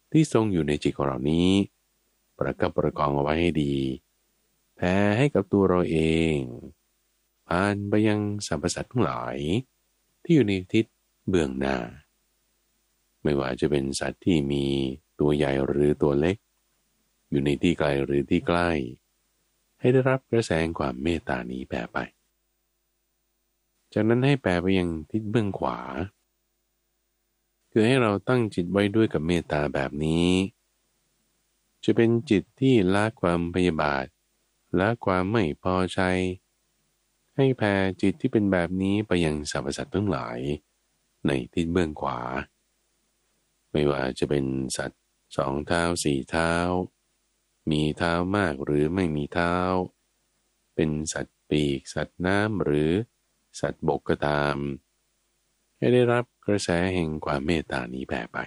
ที่ทรงอยู่ในจิตของเรานี้ประคับประคองเอาไว้ให้ดีแผ่ให้กับตัวเราเองผ่านไปยังสรรพสัตว์ทั้งหลายที่อยู่ในทิศเบื้องหน้าไม่ว่าจะเป็นสัตว์ที่มีตัวใหญ่หรือตัวเล็กอยู่ในที่ไกลหรือที่ใกล้ให้ได้รับกระแสแห่งความเมตตานี้แผ่ไปจากนั้นให้แผ่ไปยังทิศเบื้องขวาคือให้เราตั้งจิตไว้ด้วยกับเมตตาแบบนี้จะเป็นจิตที่ละความพยาบาทละความไม่พอใจให้แผ่จิตที่เป็นแบบนี้ไปยังสรรพสัตว์ทั้งหลายในทิศเบื้องขวาไม่ว่าจะเป็นสัตว์สองเท้าสี่เท้ามีเท้ามากหรือไม่มีเท้าเป็นสัตว์ปีกสัตว์น้ำหรือสัตว์บกก็ตามให้ได้รับกระแสแห่งความเมตตานี้แผ่ไป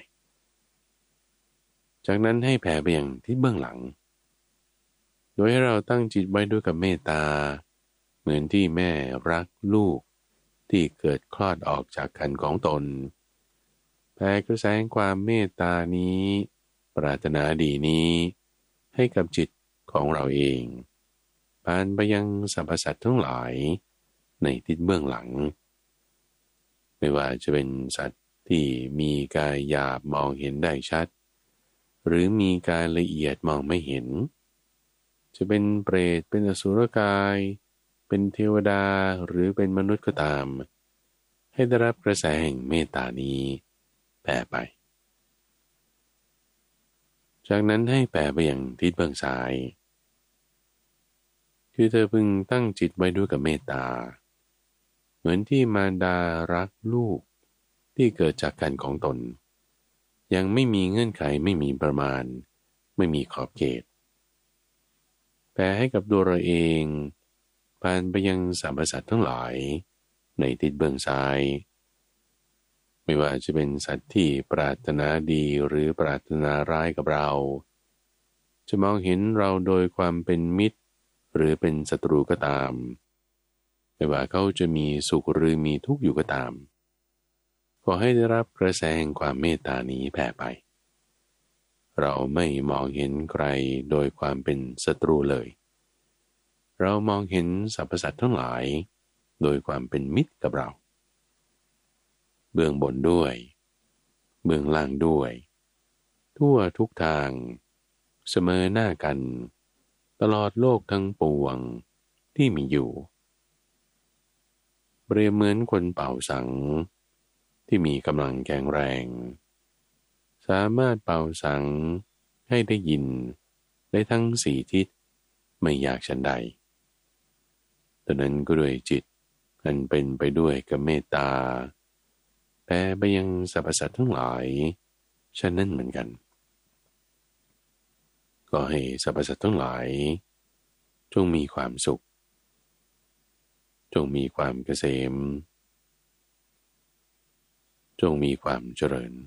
จากนั้นให้แผ่ไปยังทิศเบื้องหลังโดยให้เราตั้งจิตไว้ด้วยกับเมตตาเหมือนที่แม่รักลูกที่เกิดคลอดออกจากครรภ์ของตนแผ่กระแสแห่งความเมตตานี้ปรารถนาดีนี้ให้กับจิตของเราเองผ่านไปยังสรรพสัตว์ทั้งหลายในทิศเบื้องหลังไม่ว่าจะเป็นสัตว์ที่มีกายหยาบมองเห็นได้ชัดหรือมีกายละเอียดมองไม่เห็นจะเป็นเปรตเป็นอสุรกายเป็นเทวดาหรือเป็นมนุษย์ก็ตามให้ได้รับกระแสแห่งเมตตานี้แผ่ไปจากนั้นให้แผ่ไปอย่างทิศเบื้องซ้ายคือเธอพึงตั้งจิตไว้ด้วยกับเมตตาเหมือนที่มารดารักลูกที่เกิดจากกันของตนยังไม่มีเงื่อนไขไม่มีประมาณไม่มีขอบเขตแผ่ให้กับตัวเราเองผ่านไปยังสรรพสัตว์ทั้งหลายในทิศเบื้องซ้ายไม่ว่าจะเป็นสัตว์ที่ปรารถนาดีหรือปรารถนาร้ายกับเราจะมองเห็นเราโดยความเป็นมิตรหรือเป็นศัตรูก็ตามไม่ว่าเขาจะมีสุขหรือมีทุกข์อยู่ก็ตามขอให้ได้รับกระแสแห่งความเมตตานี้แผ่ไปเราไม่มองเห็นใครโดยความเป็นศัตรูเลยเรามองเห็นสรรพสัตว์ทั้งหลายโดยความเป็นมิตรกับเราเบื้องบนด้วยเบื้องล่างด้วยทั่วทุกทางเสมอหน้ากันตลอดโลกทั้งปวงที่มีอยู่เปรียบเหมือนคนเป่าสังที่มีกำลังแข็งแรงสามารถเป่าสังให้ได้ยินได้ทั้งสี่ทิศไม่ยากฉันใดดังนั้นก็ด้วยจิตอันเป็นไปด้วยกับเมตตาแผ่ไปยังสรรพสัตว์ทั้งหลายฉะนั้นเหมือนกันก็ให้สรรพสัตว์ทั้งหลายจงมีความสุขจงมีความเกษมจงมีความเจริญ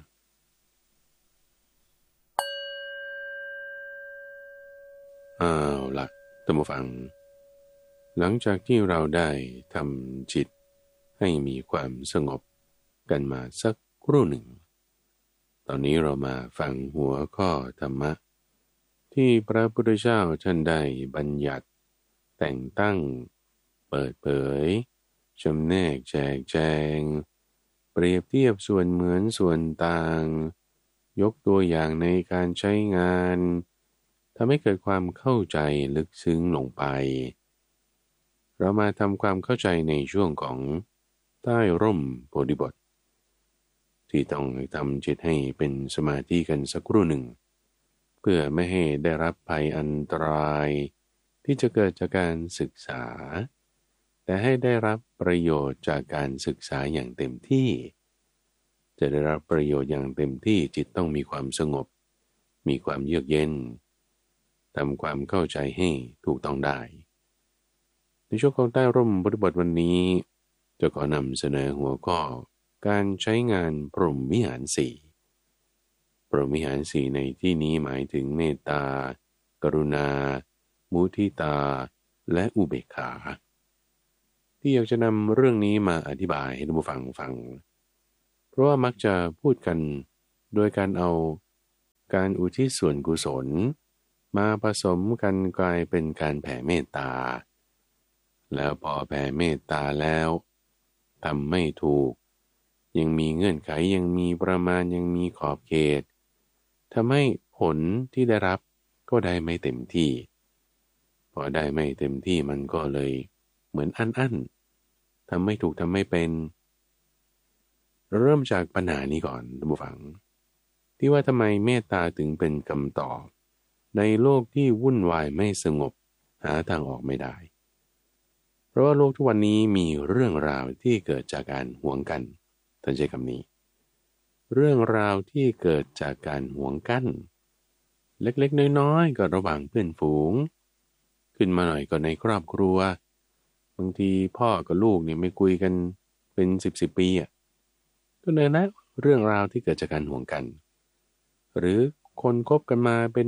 ล่ะท่านผู้ฟังหลังจากที่เราได้ทำจิตให้มีความสงบกันมาสักครู่หนึ่งตอนนี้เรามาฟังหัวข้อธรรมะที่พระพุทธเจ้าท่านได้บัญญัติแต่งตั้งเปิดเผยจำแนกแจกแจงเปรียบเทียบส่วนเหมือนส่วนต่างยกตัวอย่างในการใช้งานทำให้เกิดความเข้าใจลึกซึ้งลงไปเรามาทำความเข้าใจในช่วงของใต้ร่มโพธิบทที่ต้องทำจิตให้เป็นสมาธิกันสักครู่หนึ่งเพื่อไม่ให้ได้รับภัยอันตรายที่จะเกิดจากการศึกษาแต่ให้ได้รับประโยชน์จากการศึกษาอย่างเต็มที่จะได้รับประโยชน์อย่างเต็มที่จิตต้องมีความสงบมีความเยือกเย็นทำความเข้าใจให้ถูกต้องได้ในช่วงของใต้ร่มโพธิบทวันนี้จะขอนำเสนอหัวข้อการใช้งานพรหมวิหารสี่พรหมวิหารสี่ในที่นี้หมายถึงเมตตากรุณามุทิตาและอุเบกขาที่อยากจะนำเรื่องนี้มาอธิบายให้ท่านผู้ฟังฟังเพราะว่ามักจะพูดกันโดยการเอาการอุทิศส่วนกุศลมาผสมกันกลายเป็นการแผ่เมตตาแล้วพอแผ่เมตตาแล้วทำไม่ถูกยังมีเงื่อนไขยังมีประมาณยังมีขอบเขตทำให้ผลที่ได้รับก็ได้ไม่เต็มที่พอได้ไม่เต็มที่มันก็เลยเหมือนอั้นทำไม่ถูกทำไม่เป็นเริ่มจากปัญหานี้ก่อนท่านผู้ฟังที่ว่าทำไมเมตตาถึงเป็นคำตอบในโลกที่วุ่นวายไม่สงบหาทางออกไม่ได้เพราะว่าโลกทุกวันนี้มีเรื่องราวที่เกิดจากการหวงกันท่านใช้คำนี้เรื่องราวที่เกิดจากการหวงกันเล็กๆน้อยๆก็ระหว่างเพื่อนฝูงขึ้นมาหน่อยก็ในครอบครัวบางทีพ่อกับลูกเนี่ยไม่คุยกันเป็นสิบปีอ่ะก็เลยนะเรื่องราวที่เกิดจากการหวงกันหรือคนคบกันมาเป็น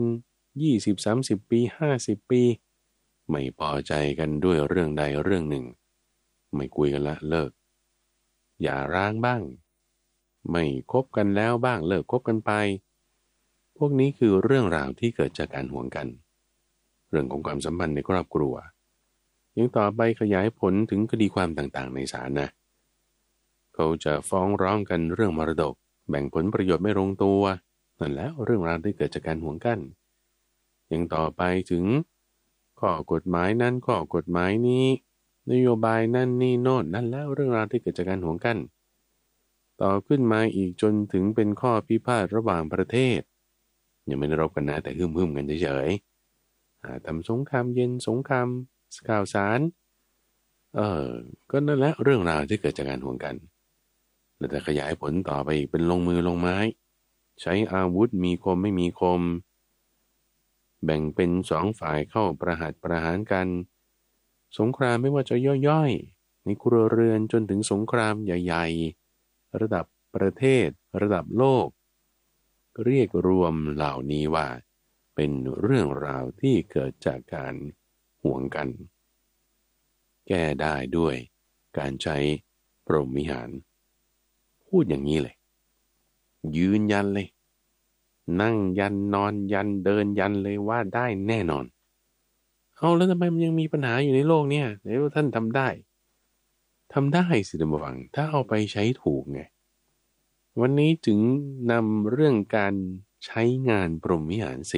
20-30 ปี50 ปีไม่พอใจกันด้วยเรื่องใดเรื่องหนึ่งไม่คุยกันละเลิกอย่าร้างบ้างไม่คบกันแล้วบ้างเลิกคบกันไปพวกนี้คือเรื่องราวที่เกิดจากการหวงกันเรื่องของความสัมพันธ์ในครอบครัวยังต่อไปขยายผลถึงคดีความต่างๆในศาลนะเขาจะฟ้องร้องกันเรื่องมรดกแบ่งผลประโยชน์ไม่ลงตัวนั่นแล้วเรื่องราวที่เกิดจากการหวงกันยังต่อไปถึงข้อกฎหมายนั้นข้อกฎหมายนี้นโยบายนั่นนี่โน่นนั่นแล้วเรื่องราวที่เกิดจากการหวงกันต่อขึ้นมาอีกจนถึงเป็นข้อพิพาทระหว่างประเทศยังไม่ได้รบกันนะแต่หึ่มๆกันเฉยๆทำสงครามเย็นสงครามข่าวสารก็นั่นแหละเรื่องราวที่เกิดจากการหวงกันแล้วแต่ขยายผลต่อไปอีกเป็นลงมือลงไม้ใช้อาวุธมีคมไม่มีคมแบ่งเป็น2 ฝ่ายเข้าประหัตประหารกันสงครามไม่ว่าจะย่อยๆในครัวเรือนจนถึงสงครามใหญ่ๆระดับประเทศระดับโลกเรียกรวมเหล่านี้ว่าเป็นเรื่องราวที่เกิดจากการหวงกันแก้ได้ด้วยการใช้พรหมวิหารพูดอย่างนี้เลยยืนยันเลยนั่งยันนอนยันเดินยันเลยว่าได้แน่นอนเอาแล้วทำไมมันยังมีปัญหาอยู่ในโลกเนี่ยไหนว่าท่านทำได้สิท่านผู้ฟังถ้าเอาไปใช้ถูกไงวันนี้ถึงนำเรื่องการใช้งานพรหมวิหาร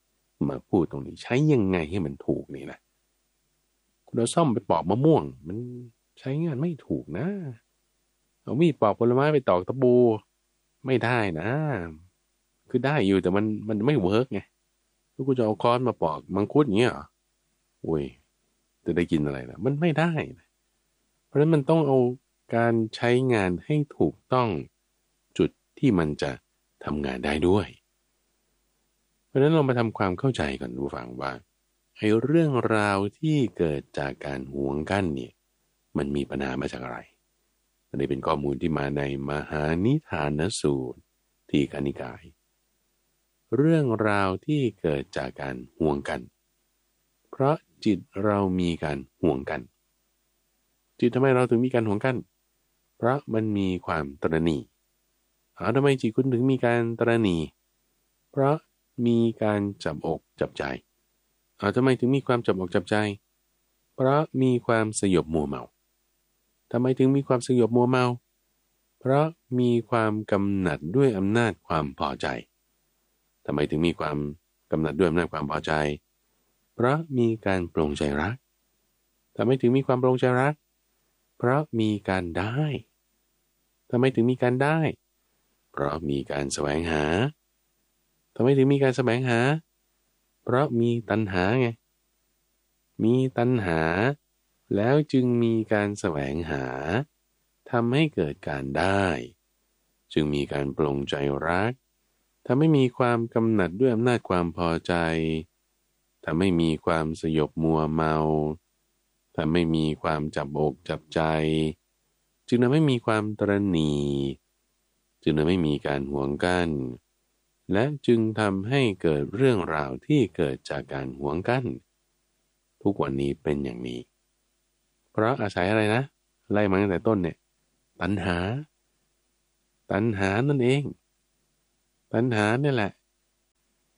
4มาพูดตรงนี้ใช้ยังไงให้มันถูกนี่นะคุณเอาซ่อมไปปอกมะม่วงมันใช้งานไม่ถูกนะเอามีดปอกผลไม้ไปตอกตะปูไม่ได้นะคือได้อยู่แต่มันไม่เวิร์กไงถ้ากูจะเอาค้อนมาปอกมังคุดอย่างเงี้ยเหรอโอ้ยจะได้กินอะไรนะมันไม่ได้นะเพราะฉะนั้นมันต้องเอาการใช้งานให้ถูกต้องจุดที่มันจะทำงานได้ด้วยเพราะฉะนั้นเรามาทำความเข้าใจก่อนดูฟังว่าไอ้เรื่องราวที่เกิดจากการหวงกั้นเนี่ยมันมีปัญหามาจากอะไรอันนี้เป็นข้อมูลที่มาในมหานิทานสูตรทีฆนิกายเรื่องราวที่เกิดจากการหวงกันเพราะจิตเรามีการหวงกันจิตทำไมเราถึงมีการหวงกันเพราะมันมีความตระหนี่ทำไมจิตคุณถึงมีการตระหนี่เพราะมีการจับอกจับใจทำไมถึงมีความจับอกจับใจเพราะมีความสยบมัวเมาทำไมถึงมีความสยบมัวเมาเพราะมีความกำหนัดด้วยอำนาจความพอใจทำไมถึงมีความกำหนัดด้วยอำนาจความพอใจเพราะมีการปรงใจรักทำไมถึงมีความปรงใจรักเพราะมีการได้ทำไมถึงมีการได้เพราะมีการแสวงหาทำไมถึงมีการแสวงหาเพราะมีตัณหาไงมีตัณหาแล้วจึงมีการแสวงหาทำให้เกิดการได้จึงมีการปรงใจรักทำให้มีความกำหนัดด้วยอำนาจความพอใจทำให้มีความสยบมัวเมาทำให้มีความจับอกจับใจจึงทำให้มีความตระหนี่จึงทำให้มีการหวงกั้นและจึงทำให้เกิดเรื่องราวที่เกิดจากการหวงกั้นทุกวันนี้เป็นอย่างนี้เพราะอาศัยอะไรนะไล่มาตั้งแต่ต้นเนี่ยตัณหา ตัณหานั่นเองตัณหาเนี่ยแหละ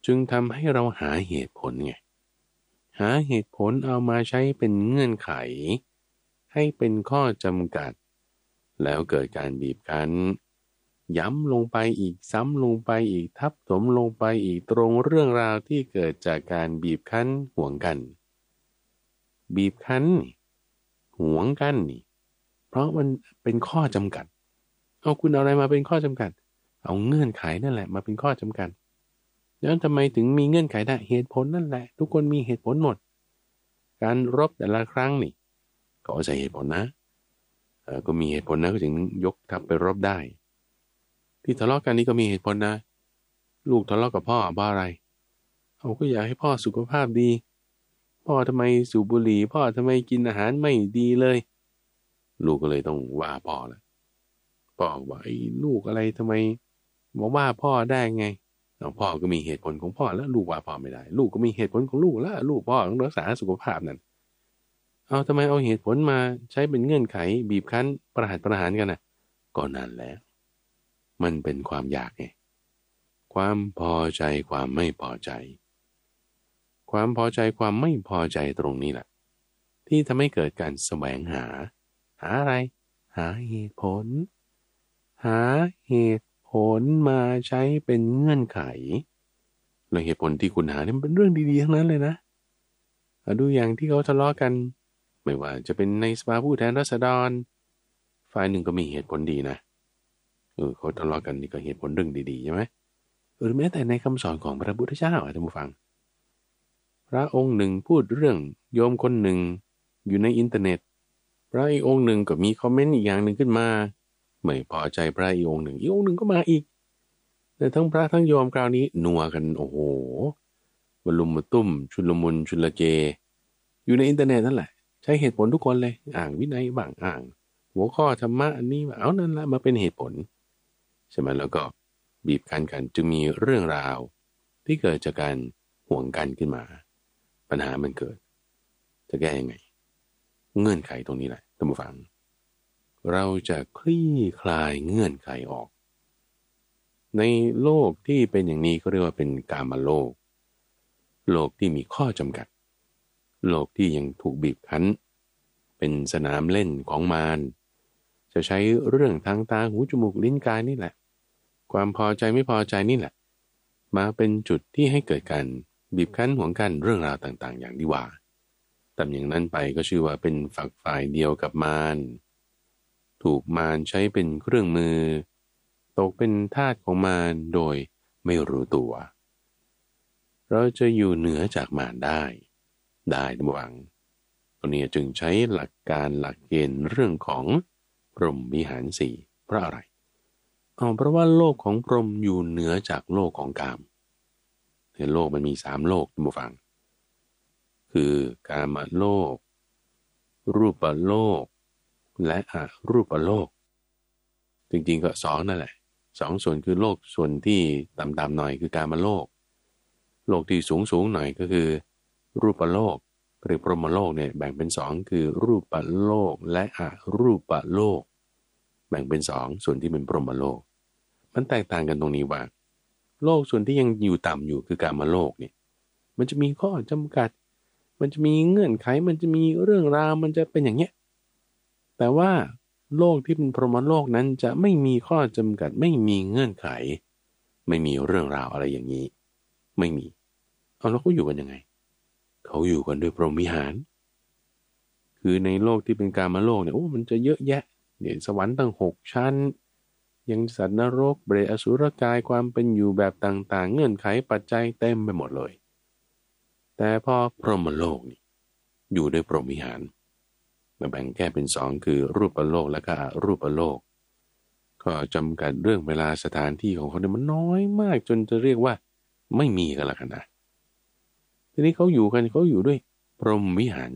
จึงทำให้เราหาเหตุผลไงหาเหตุผลเอามาใช้เป็นเงื่อนไขให้เป็นข้อจำกัดแล้วเกิดการบีบคั้นย้ำลงไปอีกซ้ำลงไปอีกทับถมลงไปอีกตรงเรื่องราวที่เกิดจากการบีบคั้นห่วงกันบีบคั้นห่วงกันนี่เพราะมันเป็นข้อจำกัดเอาคุณเอาอะไรมาเป็นข้อจำกัดเอาเงื่อนไขนั่นแหละมาเป็นข้อจำกัดแล้วทำไมถึงมีเงื่อนไขได้เหตุผลนั่นแหละทุกคนมีเหตุผลหมดการรบแต่ละครั้งนี่ก็ใช้เหตุผลนะก็มีเหตุผลนะก็ถึงยกทัพไปรบได้ที่ทะเลาะกันนี่ก็มีเหตุผลนะลูกทะเลาะกับพ่อเพราะอะไรเขาก็อยากให้พ่อสุขภาพดีพ่อทำไมสูบบุหรี่พ่อทำไมกินอาหารไม่ดีเลยลูกก็เลยต้องว่าพ่อละพ่อว่าไอ้ลูกอะไรทำไมมาว่าพ่อได้ไงพ่อก็มีเหตุผลของพ่อแล้วลูกว่าพ่อไม่ได้ลูกก็มีเหตุผลของลูกแล้วลูกพ่อต้องรักษาสุขภาพนั่นเอาทำไมเอาเหตุผลมาใช้เป็นเงื่อนไขบีบคั้นประหารกันนะก็นั่นแหละมันเป็นความอยากไงความพอใจความไม่พอใจความพอใจความไม่พอใจตรงนี้แหละที่ทำให้เกิดการแสวงหาอะไรหาเหตุผลหาเหตุผลมาใช้เป็นเงื่อนไขแล้วเหตุผลที่คุณหาเนี่ยมันเป็นเรื่องดีๆทั้งนั้นเลยนะดูอย่างที่เขาทะเลาะกันไม่ว่าจะเป็นในสภาผู้แทนราษฎรฝ่ายหนึ่งก็มีเหตุผลดีนะเขาทะเลาะกันนี่ก็เหตุผลเรื่องดีๆใช่ไหมหรือแม้แต่ในคำสอนของพระพุทธเจ้าท่านผู้ฟังพระองค์หนึ่งพูดเรื่องโยมคนหนึ่งอยู่ในอินเทอร์เน็ตพระอีกองค์หนึ่งก็มีคอมเมนต์อีกอย่างหนึ่งขึ้นมาไม่พอใจพระอีกองค์หนึ่งก็มาอีกแต่ทั้งพระทั้งโยมคราวนี้นัวกันโอ้โหมาลุมมาตุ้มชุลมุนชุลเกอยู่ในอินเทอร์เน็ตนั่นแหละใช้เหตุผลทุกคนเลยอ่างวินัยบ้างอ่างหัวข้อธรรมะอันนี้เอานั่นละมาเป็นเหตุผลใช่ไหมแล้วก็บีบคั้นกันจึงมีเรื่องราวที่เกิดจากการห่วงกันขึ้นมาปัญหามันเกิดจะแก้ยังไงเงื่อนไขตรงนี้แหละท่านผู้ฟังเราจะคลี่คลายเงื่อนไขออกในโลกที่เป็นอย่างนี้ก็เรียกว่าเป็นกามโลกโลกที่มีข้อจำกัดโลกที่ยังถูกบีบคั้นเป็นสนามเล่นของมารจะใช้เรื่องทางตาหูจมูกลิ้นกายนี่แหละความพอใจไม่พอใจนี่แหละมาเป็นจุดที่ให้เกิดการบีบคั้นห่วงกันเรื่องราวต่างๆอย่างที่ว่าทำอย่างนั้นไปก็ชื่อว่าเป็นฝักฝ่ายเดียวกับมารถูกมารใช้เป็นเครื่องมือตกเป็นทาสของมารโดยไม่รู้ตัวเราจะอยู่เหนือจากมารได้ระวังตัวนี้จึงใช้หลักการหลักเกณฑ์เรื่องของพรหมวิหารสี่เพราะอะไรเพราะว่าโลกของพรหมอยู่เหนือจากโลกของกามในโลกมันมี3โลกท่านผู้ฟังคือกามโลกรูปโลกและอรูปโลกจริงๆก็2นั่นแหละ2ส่วนคือโลกส่วนที่ต่ำๆหน่อยคือกามโลกโลกที่สูงๆหน่อยก็คือรูปโลกหรือพรหมโลกเนี่ยแบ่งเป็น2คือรูปโลกและอรูปโลกแบ่งเป็น2ส่วนที่เป็นพรหมโลกมันแตกต่างกันตรงนี้ว่าโลกส่วนที่ยังอยู่ต่ำอยู่คือกามโลกเนี่ยมันจะมีข้อจำกัดมันจะมีเงื่อนไขมันจะมีเรื่องราวมันจะเป็นอย่างเงี้ยแต่ว่าโลกที่เป็นพรหมโลกนั้นจะไม่มีข้อจำกัดไม่มีเงื่อนไขไม่มีเรื่องราวอะไรอย่างนี้ไม่มีแล้วเขาอยู่กันยังไงเขาอยู่กันด้วยพรหมวิหารคือในโลกที่เป็นกามโลกเนี่ยมันจะเยอะแยะเนี่ยสวรรค์ตั้ง6ชั้นยังสัตว์นรกเปรตอสุรกายความเป็นอยู่แบบต่างๆเงื่อนไขปัจจัยเต็มไปหมดเลยแต่พอพรหมโลกนี่อยู่ด้วยพรหมวิหารมาแบ่งแก้เป็น2คือรูปโลกและก็อรูปโลกก็จำกัดเรื่องเวลาสถานที่ของเขาเนี่ยมันน้อยมากจนจะเรียกว่าไม่มีกันละกันนะทีนี้เขาอยู่ด้วยพรหมวิหาร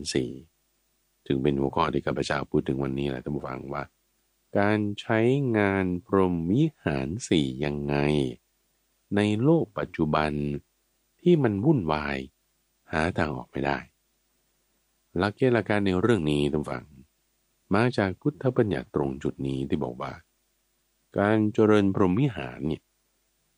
4ถึงเป็นหัวข้อที่ข้าพเจ้าพูดถึงวันนี้แหละท่านผู้ฟังว่าการใช้งานพรหมวิหาร4ยังไงในโลกปัจจุบันที่มันวุ่นวายหาทางออกไม่ได้หลักเกณฑ์หลักการในเรื่องนี้ท่านฟังมาจากพุทธบัญญัติตรงจุดนี้ที่บอกว่าการเจริญพรหมวิหารเนี่ย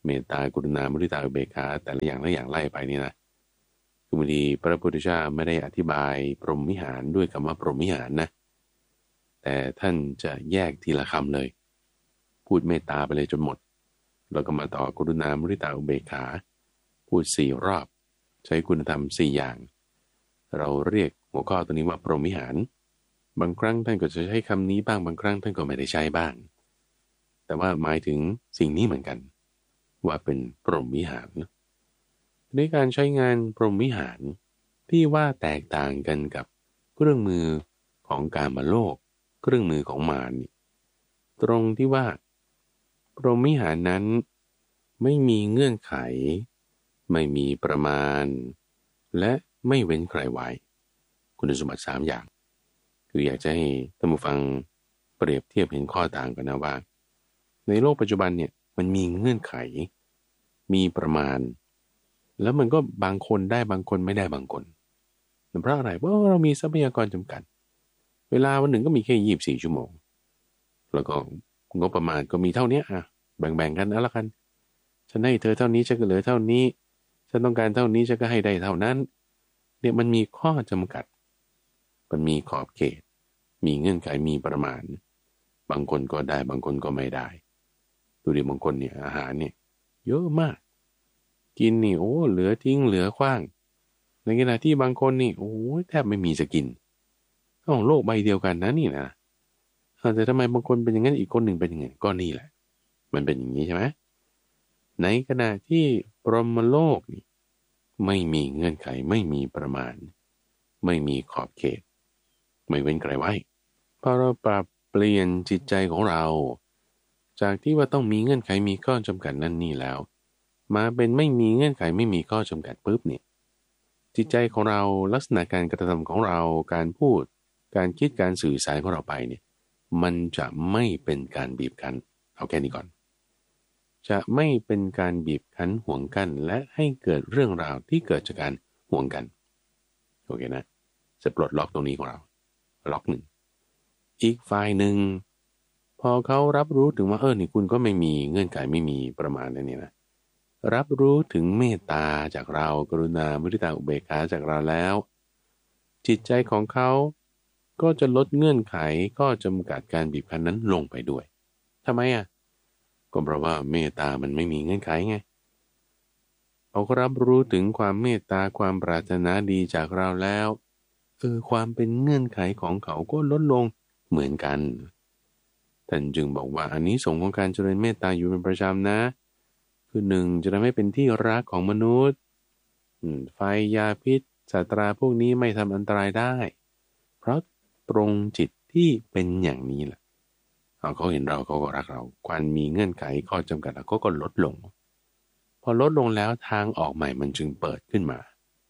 เมตตากรุณามุทิตาอุเบกขาแต่ละอย่างไล่ไปนี่นะคือบางทีพระพุทธเจ้าไม่ได้อธิบายพรหมวิหารด้วยคำว่าพรหมวิหารนะแต่ท่านจะแยกทีละคำเลยพูดเมตตาไปเลยจนหมดแล้วก็มาต่อกรุณามุทิตาอุเบกขาพูด4 รอบใช้คุณธรรม4 อย่างเราเรียกหัวข้อตัวนี้ว่าพรหมวิหารบางครั้งท่านก็จะใช้คำนี้บ้างบางครั้งท่านก็ไม่ได้ใช้บ้างแต่ว่าหมายถึงสิ่งนี้เหมือนกันว่าเป็นพรหมวิหารในการใช้งานพรหมวิหารที่ว่าแตกต่างกันกับเครื่องมือของกามโลกเครื่องมือของมารตรงที่ว่าพรหมวิหารนั้นไม่มีเงื่อนไขไม่มีประมาณและไม่เว้นใครไว้คุณสมบัติ3 อย่างคืออยากจะให้ท่านผู้ฟังเปรียบเทียบเห็นข้อต่างกันนะว่าในโลกปัจจุบันเนี่ยมันมีเงื่อนไขมีประมาณแล้วมันก็บางคนได้บางคนไม่ได้บางคนเพราะอะไรเพราะเรามีทรัพยากรจำกัดเวลาวันหนึ่งก็มีแค่24 ชั่วโมงแล้วก็งบประมาณก็มีเท่านี้อ่ะแบ่งกันแล้วละกันฉันให้เธอเท่านี้ฉันก็เหลือเท่านี้ฉันต้องการเท่านี้ฉันก็ให้ได้เท่านั้นเนี่ยมันมีข้อจำกัดมันมีขอบเขตมีเงื่อนไขมีประมาณบางคนก็ได้บางคนก็ไม่ได้ดูดิบางคนเนี่ยอาหารเนี่ยเยอะมากกินนี่โอ้เหลือทิ้งเหลือขว้างในขณะที่บางคนนี่โอ้แทบไม่มีจะกินโลกใบเดียวกันนะนี่นะแต่ทำไมบางคนเป็นอย่างนั้นอีกคนหนึ่งเป็นอย่างไงก็นี่แหละมันเป็นอย่างนี้ใช่ไหมในขณะที่พรหมโลกนี่ไม่มีเงื่อนไขไม่มีประมาณไม่มีขอบเขตไม่เว้นใครไว้พอเราปรับเปลี่ยนจิตใจของเราจากที่ว่าต้องมีเงื่อนไขมีข้อจำกัดนั่นนี่แล้วมาเป็นไม่มีเงื่อนไขไม่มีข้อจำกัดปุ๊บเนี่ยจิตใจของเราลักษณะการกระทำของเราการพูดการคิดการสื่อสารของเราไปเนี่ยมันจะไม่เป็นการบีบคั้นเอาแค่นี้ก่อนจะไม่เป็นการบีบคั้นห่วงกันและให้เกิดเรื่องราวที่เกิดจากการห่วงกันโอเคนะจะปลดล็อกตรงนี้ของเราล็อกหนึ่งอีกฝ่ายหนึ่งพอเขารับรู้ถึงว่านี่คุณก็ไม่มีเงื่อนไขไม่มีประมาณนั้นเนี่ยนะรับรู้ถึงเมตตาจากเรากรุณามุทิตาอุเบกขาจากเราแล้วจิตใจของเขาก็จะลดเงื่อนไขข้อจำกัดการบีบคั้นนั้นลงไปด้วยทำไมก็เพราะว่าเมตตามันไม่มีเงื่อนไขไงเขาก็รับรู้ถึงความเมตตาความปรารถนาดีจากเราแล้วความเป็นเงื่อนไขของเขาก็ลดลงเหมือนกันท่านจึงบอกว่าอานิสงส์ของการเจริญเมตตาอยู่เป็นประจำนะคือ1จะทำให้เป็นที่รักของมนุษย์ไฟยาพิษสัตราพวกนี้ไม่ทำอันตรายได้เพราะตรงจิตที่เป็นอย่างนี้แหละเขาเห็นเราเขาก็รักเราการมีเงื่อนไขข้อจำกัดเขาก็ลดลงพอลดลงแล้วทางออกใหม่มันจึงเปิดขึ้นมา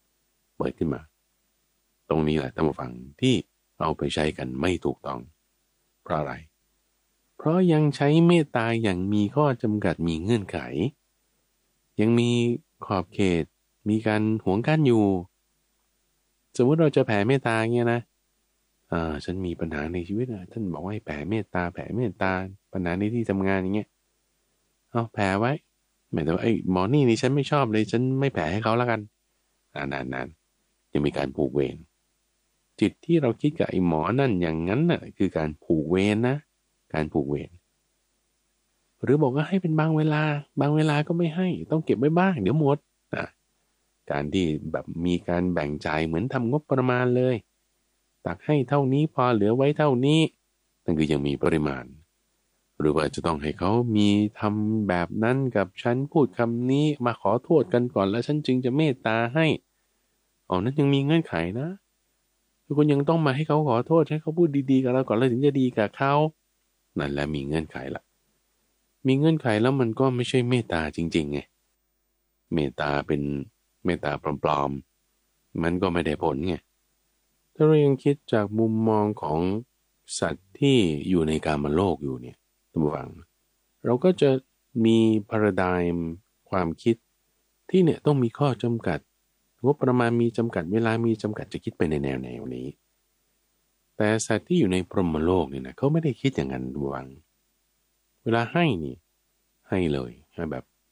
ตรงนี้แหละท่านผู้ฟังที่เอาไปใช้กันไม่ถูกต้องเพราะอะไรเพราะยังใช้เมตตาอย่างมีข้อจำกัดมีเงื่อนไขยังมีขอบเขตมีการหวงกั้นอยู่สมมติเราจะแผ่เมตตาเงี้ยนะฉันมีปัญหาในชีวิตท่านบอกว่าให้แผ่เมตตาปัญหาในที่ทำงานอย่างเงี้ยแผ่ไว้หมายถึงไอ้หมอนี่ฉันไม่ชอบเลยฉันไม่แผ่ให้เขาแล้วกันนานยังมีการผูกเวรจิตที่เราคิดกับไอ้หมอนั่นอย่างนั้นน่ะคือการผูกเวรนะการผูกเวรหรือบอกว่าให้เป็นบางเวลาก็ไม่ให้ต้องเก็บไว้บ้างเดี๋ยวหมดการที่แบบมีการแบ่งจ่ายเหมือนทำงบประมาณเลยตักให้เท่านี้พอเหลือไว้เท่านี้นั่นคือยังมีปริมาณหรือว่าจะต้องให้เขามีทำแบบนั้นกับฉันพูดคำนี้มาขอโทษกันก่อนแล้วฉันจึงจะเมตตาให้นั้นยังมีเงื่อนไขนะทุกคนยังต้องมาให้เขาขอโทษให้เขาพูดดีๆกับเราก่อนแล้วถึงจะดีกับเขานั่นแหละมีเงื่อนไขละมีเงื่อนไขแล้วมันก็ไม่ใช่เมตตาจริงๆไงเมตตาเป็นเมตตาปลอมๆมันก็ไม่ได้ผลไงถ้าเรายังคิดจากมุมมองของสัตว์ที่อยู่ในกามโลกอยู่เนี่ยท่านผู้ฟังเราก็จะมีพาราไดม์ความคิดที่เนี่ยต้องมีข้อจำกัดงบประมาณมีจำกัดเวลามีจำกัดจะคิดไปในแนวนี้แต่สัตว์ที่อยู่ในพรหมโลกเนี่ยนะเขาไม่ได้คิดอย่างนั้นท่านผู้ฟังเวลาให้นี่ให้เลยให้แบบ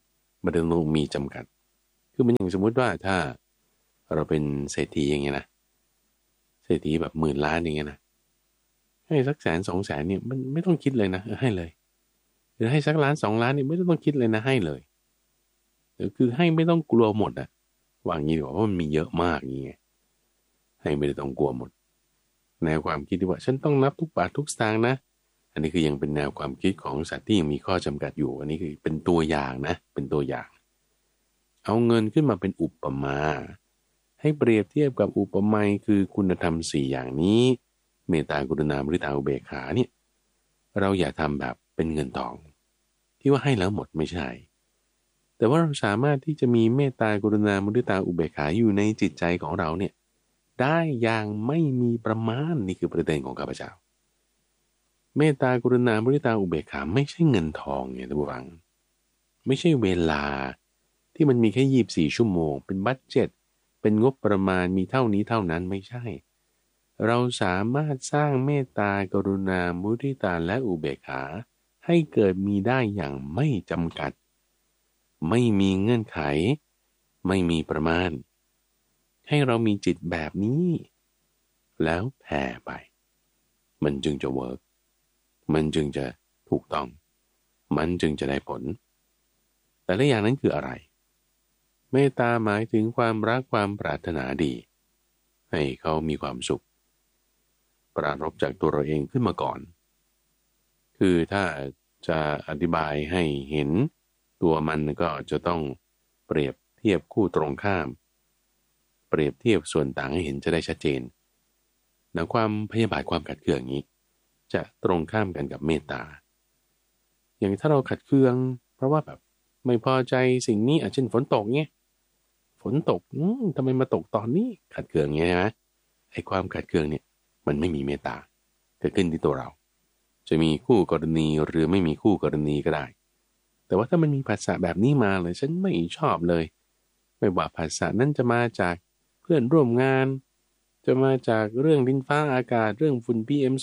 มันต้องมีจำกัดคือมันอย่างสมมุติว่าถ้าเราเป็นเศรษฐีอย่างเงี้ยนะเศรษฐีแบบ10,000,000,000อย่างเงี้ยนะให้สัก100,000-200,000เนี่ยมันไม่ต้องคิดเลยนะให้เลยหรือให้สัก1,000,000-2,000,000เนี่ยไม่ต้องคิดเลยนะให้เลยคือให้ไม่ต้องกลัวหมดอะว่างี้ดีกว่าเพราะมันมีเยอะมากอย่างเงี้ยให้ไม่ได้ต้องกลัวหมดแนวความคิดที่ว่าฉันต้องนับทุกบาททุกสตางค์นะอันนี้คือยังเป็นแนวความคิดของสัตว์ที่ยังมีข้อจำกัดอยู่อันนี้คือเป็นตัวอย่างนะเป็นตัวอย่างเอาเงินขึ้นมาเป็นอุปมาให้เปรียบเทียบกับอุปไมยคือคุณธรรม4อย่างนี้เมตตากรุณามุทิตาอุเบกขาเนี่ยเราอย่าทำแบบเป็นเงินทองที่ว่าให้แล้วหมดไม่ใช่แต่ว่าเราสามารถที่จะมีเมตตากรุณามุทิตาอุเบกขาอยู่ในจิตใจของเราเนี่ยได้อย่างไม่มีประมาณนี่คือประเด็นของข้าพเจ้าเมตตากรุณามุทิตาอุเบกขาไม่ใช่เงินทองไงท่านผู้ฟังไม่ใช่เวลาที่มันมีแค่24 ชั่วโมงเป็นบัดเจ็ตเป็นงบประมาณมีเท่านี้เท่านั้นไม่ใช่เราสามารถสร้างเมตตากรุณามุทิตาและอุเบกขาให้เกิดมีได้อย่างไม่จำกัดไม่มีเงื่อนไขไม่มีประมาณให้เรามีจิตแบบนี้แล้วแผ่ไปมันจึงจะเวิร์กมันจึงจะถูกต้องมันจึงจะได้ผลแต่ละอย่างนั้นคืออะไรเมตตาหมายถึงความรักความปรารถนาดีให้เขามีความสุขปรารภจากตัวเราเองขึ้นมาก่อนคือถ้าจะอธิบายให้เห็นตัวมันก็จะต้องเปรียบเทียบคู่ตรงข้ามเปรียบเทียบส่วนต่างให้เห็นจะได้ชัดเจนนะความพยาบาทความขัดเคืองนี้จะตรงข้ามกันกับเมตตาอย่างถ้าเราขัดเคืองเพราะว่าแบบไม่พอใจสิ่งนี้เช่นฝนตกเนี่ยฝนตกทำไมมาตกตอนนี้ขัดเคืองเงี้ยนะไอ้ความขัดเคืองเนี่ยมันไม่มีเมตตาเกิดขึ้นที่ตัวเราจะมีคู่กรณีหรือไม่มีคู่กรณีก็ได้แต่ว่าถ้ามันมีภาษาแบบนี้มาเลยฉันไม่ชอบเลยไม่ว่าภาษานั้นจะมาจากเพื่อนร่วมงานจะมาจากเรื่องดินฟ้าอากาศเรื่องฝุ่น PM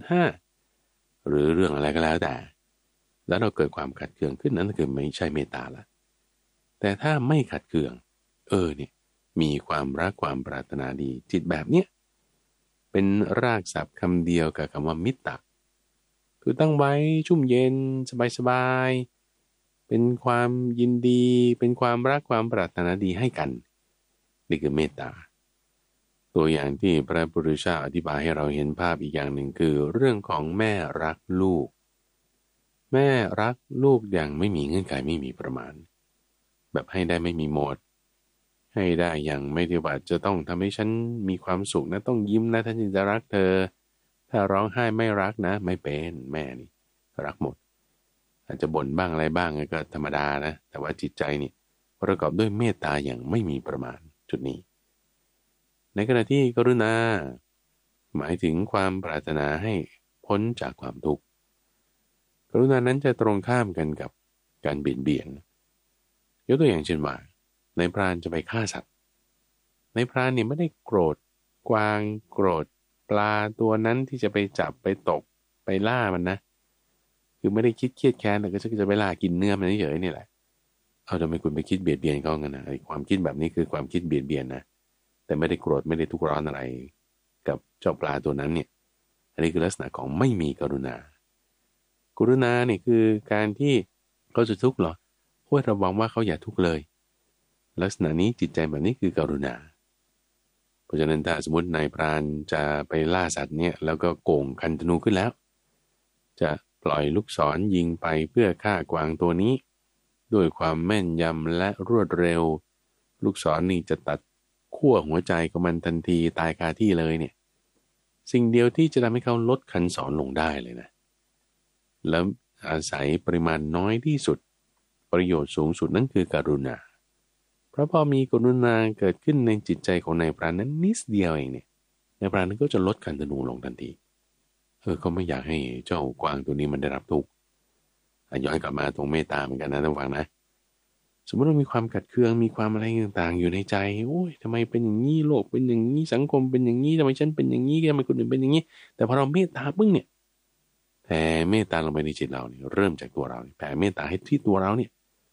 2.5หรือเรื่องอะไรก็แล้วแต่แล้วเราเกิดความขัดเคืองขึ้นนั้นคือไม่ใช่เมตตาละแต่ถ้าไม่ขัดเคืองเนี่ยมีความรักความปรารถนาดีจิตแบบเนี้ยเป็นรากศัพท์คำเดียวกับคำว่ามิตรคือตั้งไว้ชุ่มเย็นสบายๆเป็นความยินดีเป็นความรักความปรารถนาดีให้กันนี่คือเมตตาตัวอย่างที่พระพุทธเจ้าอธิบายให้เราเห็นภาพอีกอย่างหนึ่งคือเรื่องของแม่รักลูกแม่รักลูกอย่างไม่มีเงื่อนไขไม่มีประมาณแบบให้ได้ไม่มีหมดให้ได้อย่างไม่ได้ว่าจะต้องทำให้ฉันมีความสุขนะต้องยิ้มนะท่านจึงจะรักเธอถ้าร้องไห้ไม่รักนะไม่เป็นแม่นี่รักหมดอาจจะบ่นบ้างอะไรบ้างก็ธรรมดานะแต่ว่าจิตใจนี่ประกอบด้วยเมตตาอย่างไม่มีประมาณจุดนี้ในขณะที่กรุณาหมายถึงความปรารถนาให้พ้นจากความทุกข์กรุณานั้นจะตรงข้ามกันกับการเบียดเบียนยกตัวอย่างเช่นว่าในพรานจะไปฆ่าสัตว์ในพรานเนี่ยไม่ได้โกรธกวางโกรธปลาตัวนั้นที่จะไปจับไปตกไปล่ามันนะคือไม่ได้คิดเครียดแค้นแต่ก็จะไปล่ากินเนื้อมันเฉยๆนี่แหละเอาทำไมคุณไปคิดเบียดเบียนเขางั้นนะไอ้ความคิดแบบนี้คือความคิดเบียดเบียนนะแต่ไม่ได้โกรธไม่ได้ทุกข์ร้อนอะไรกับเจ้าปลาตัวนั้นเนี่ยอันนี้คือลักษณะของไม่มีกรุณากรุณาเนี่ยคือการที่เขาจะทุกข์เหรอโอ้ยระวังว่าเขาอย่าทุกข์เลยลักษณะนี้จิตใจแบบนี้คือกรุณาเพราะฉะนั้นถ้าสมมตินายพรานจะไปล่าสัตว์เนี่ยแล้วก็โก่งคันธนูขึ้นแล้วจะปล่อยลูกศรยิงไปเพื่อฆ่ากวางตัวนี้ด้วยความแม่นยำและรวดเร็วลูกศรนี่จะตัดขั้วหัวใจของมันทันทีตายคาที่เลยเนี่ยสิ่งเดียวที่จะทำให้เขาลดคันศรลงได้เลยนะแล้วอาศัยปริมาณน้อยที่สุดประโยชน์สูงสุดนั่นคือกรุณาเพราะพอมีกรุณาเกิดขึ้นในจิตใจของนายพรานนั้นนิดเดียวเองเนี่ยนายพรานนั้นก็จะลดคันธนูลงทันทีเขาไม่อยากให้เจ้ากวางตัวนี้มันได้รับทุกข์ย้อนกลับมาตรงเมตตาเหมือนกันนะท่านฟังนะสมมติเรามีความขัดเคืองมีความอะไรต่างๆอยู่ในใจโอ้ยทำไมเป็นอย่างนี้โลกเป็นอย่างนี้สังคมเป็นอย่างนี้ทำไมฉันเป็นอย่างนี้ทำไมคนอื่นเป็นอย่างนี้แต่พอเราเมตตาปึ้งเนี่ยแผ่เมตตาลงไปในจิตเราเนี่ยเริ่มจากตัวเราแผ่เมตตาให้ที่ตัวเราเนี่ย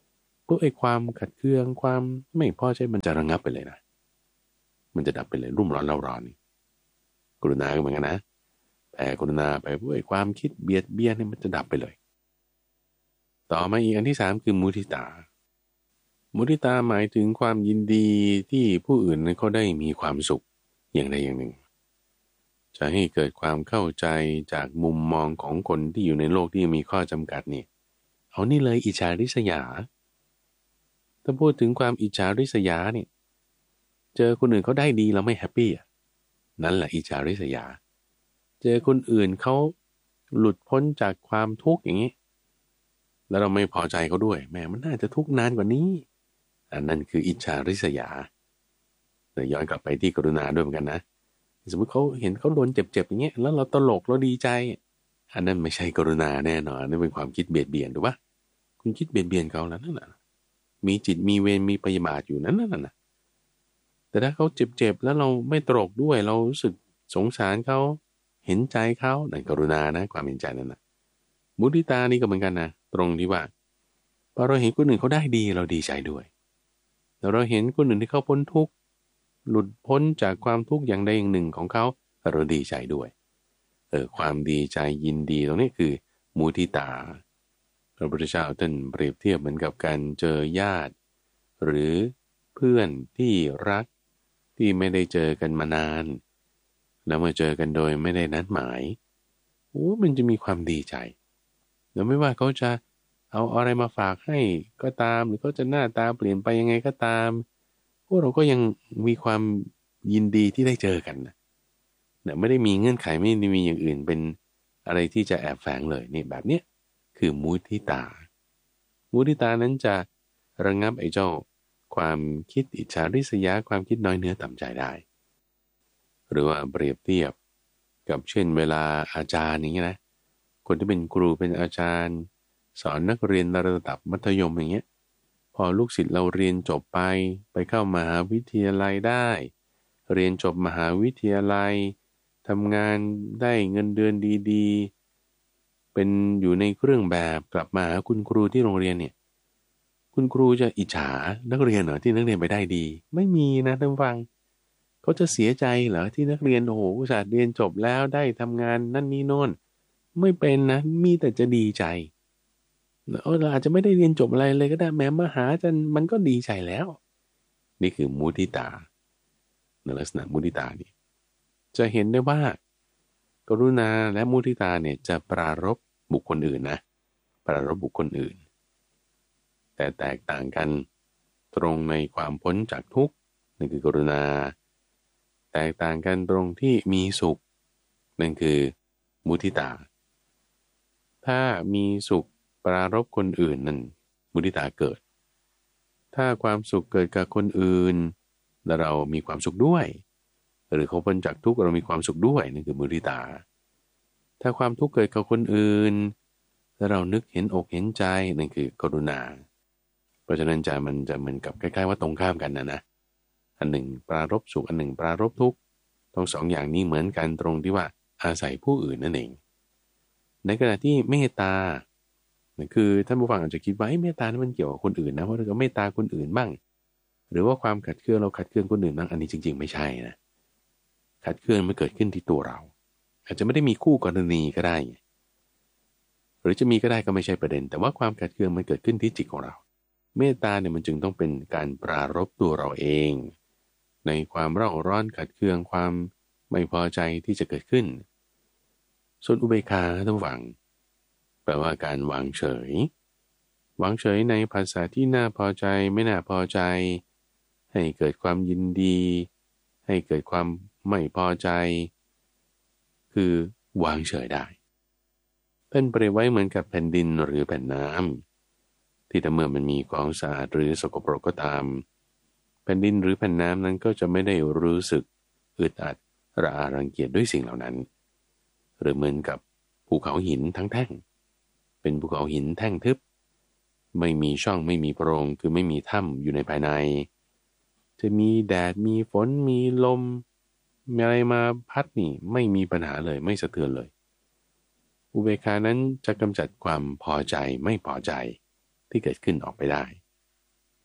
พวกไอ้ความขัดเคืองความไม่พอใจมันจะระงับไปเลยนะมันจะดับไปเลยรุ่มร้อนเร่าร้อนนี่กรุณาก็เหมือนกันนะแต่กรุณาไปพวกไอ้ความคิดเบียดเบียนนี่มันจะดับไปเลยต่อมาอีกอันที่สามคือมุทิตามุทิตาหมายถึงความยินดีที่ผู้อื่นเขาได้มีความสุขอย่างใดอย่างหนึ่งจะให้เกิดความเข้าใจจากมุมมองของคนที่อยู่ในโลกที่มีข้อจำกัดนี่เอานี่เลยอิจฉาริษยาถ้าพูดถึงความอิจฉาริษยาเนี่ยเจอคนอื่นเขาได้ดีเราไม่แฮปปี้อ่ะนั่นแหละอิจฉาริษยาเจอคนอื่นเขาหลุดพ้นจากความทุกข์อย่างนี้แล้วเราไม่พอใจเขาด้วยแม่มันน่าจะทุกข์นานกว่านี้อันนั้นคืออิจฉาริษยาแต่ย้อนกลับไปที่กรุณาด้วยเหมือนกันนะสมมติเขาเห็นเขาโดนเจ็บๆอย่างเงี้ยแล้วเราตลกเราดีใจอันนั้นไม่ใช่กรุณาแน่นอนนั่นเป็นความคิดเบียดเบียนถูกปะคุณคิดเบียดเบียนเขาแล้วนั่นน่ะมีจิตมีเวรมีพยาบาทอยู่นั้นน่ะแต่ถ้าเขาเจ็บๆแล้วเราไม่ตลกด้วยเรารู้สึกสงสารเขาเห็นใจเขานั่นกรุณานะความเห็นใจนั่นนะมุทิตานี่ก็เหมือนกันนะตรงที่ว่าพอเราเห็นคนอื่นเขาได้ดีเราดีใจด้วยแล้วเราเห็นคนอื่นที่เขาพ้นทุกข์หลุดพ้นจากความทุกข์อย่างใดอย่างหนึ่งของเขาเราดีใจด้วยความดีใจยินดีตรงนี้คือมุทิตาพระพุทธเจ้าท่านเปรียบเทียบเหมือนกับการเจอญาติหรือเพื่อนที่รักที่ไม่ได้เจอกันมานานแล้วมาเจอกันโดยไม่ได้นัดหมายมันจะมีความดีใจแล้วไม่ว่าเขาจะเอาอะไรมาฝากให้ก็ตามหรือเขาจะหน้าตาเปลี่ยนไปยังไงก็ตามพวกเราก็ยังมีความยินดีที่ได้เจอกันนะไม่ได้มีเงื่อนไขไม่ได้มีอย่างอื่นเป็นอะไรที่จะแอบแฝงเลยนี่แบบเนี้ยคือมุทิตามุทิตานั้นจะระงับไอ้เจ้าความคิดอิจฉาริษยาความคิดน้อยเนื้อต่ำใจได้หรือว่าเปรียบเทียบกับเช่นเวลาอาจารย์อย่างเงี้ยนะคนที่เป็นครูเป็นอาจารย์สอนนักเรียนระดับมัธยมอย่างเงี้ยพอลูกศิษย์เราเรียนจบไปเข้ามหาวิทยาลัยได้เรียนจบมหาวิทยาลัยทำงานได้เงินเดือนดีๆเป็นอยู่ในเครื่องแบบกลับมาหาคุณครูที่โรงเรียนเนี่ยคุณครูจะอิจฉานักเรียนเหรอที่นักเรียนไปได้ดีไม่มีนะท่านฟังเขาจะเสียใจเหรอที่นักเรียนโอ้โหอุตส่าห์เรียนจบแล้วได้ทำงานนั่นนี่โน่นไม่เป็นนะมีแต่จะดีใจเราอาจจะไม่ได้เรียนจบอะไรเลยก็ได้แม้มาหาจนมันก็ดีใจแล้วนี่คือมุทิตาในลักษณะมุทิตานี่จะเห็นได้ว่ากรุณาและมุทิตาเนี่ยจะปรารภบุคคลอื่นนะปรารภบุคคลอื่นแต่แตกต่างกันตรงในความพ้นจากทุกข์นั่นคือกรุณาแตกต่างกันตรงที่มีสุขนั่นคือมุทิตาถ้ามีสุขปรารภคนอื่นนั่นมุทิตาเกิดถ้าความสุขเกิดกับคนอื่นแล้วเรามีความสุขด้วยหรือเขาพ้นจากทุกข์เรามีความสุขด้วยนั่นคือมุทิตาถ้าความทุกข์เกิดกับคนอื่นแล้วเรานึกเห็นอกเห็นใจนั่นคือกรุณาเพราะฉะนั้นมันจะเหมือนกับคล้ายๆว่าตรงข้ามกันนะอันหนึ่งปรารภสุขอันหนึ่งปรารภทุกข์ทั้งสองอย่างนี้เหมือนกันตรงที่ว่าอาศัยผู้อื่นนั่นเองในขณะที่เมตตาคือท่านผู้ฟังอาจจะคิดว่าเมตตานั้นมันเกี่ยวกับคนอื่นนะเพราะเราก็เมตตาคนอื่นบ้างหรือว่าความขัดเคืองเราขัดเคืองคนอื่นบ้างอันนี้จริงๆไม่ใช่นะขัดเคืองมันเกิดขึ้นที่ตัวเราอาจจะไม่ได้มีคู่กรณีก็ได้หรือจะมีก็ได้ก็ไม่ใช่ประเด็นแต่ว่าความขัดเคืองมันเกิดขึ้นที่จิตของเราเมตตาเนี่ยมันจึงต้องเป็นการปรารภตัวเราเองในความเร่าร้อนขัดเคืองความไม่พอใจที่จะเกิดขึ้นส่วนอุเบกขาท่านฟังแปลว่าการวางเฉยวางเฉยในภาษาที่น่าพอใจไม่น่าพอใจให้เกิดความยินดีให้เกิดความไม่พอใจคือวางเฉยได้ท่านเปรียบไว้เหมือนกับแผ่นดินหรือแผ่นน้ำที่ถ้าเมื่อมันมีของสะอาดหรือสกปรกก็ตามแผ่นดินหรือแผ่นน้ำนั้นก็จะไม่ได้รู้สึกอึดอัดระอารังเกียจด้วยสิ่งเหล่านั้นหรือเหมือนกับภูเขาหินทั้งแท่งเป็นภูเขาหินแท่งทึบไม่มีช่องไม่มีโพรงคือไม่มีถ้ำอยู่ในภายในจะมีแดดมีฝนมีลมมีอะไรมาพัดนี่ไม่มีปัญหาเลยไม่สะเทือนเลยอุเบกขานั้นจะกำจัดความพอใจไม่พอใจที่เกิดขึ้นออกไปได้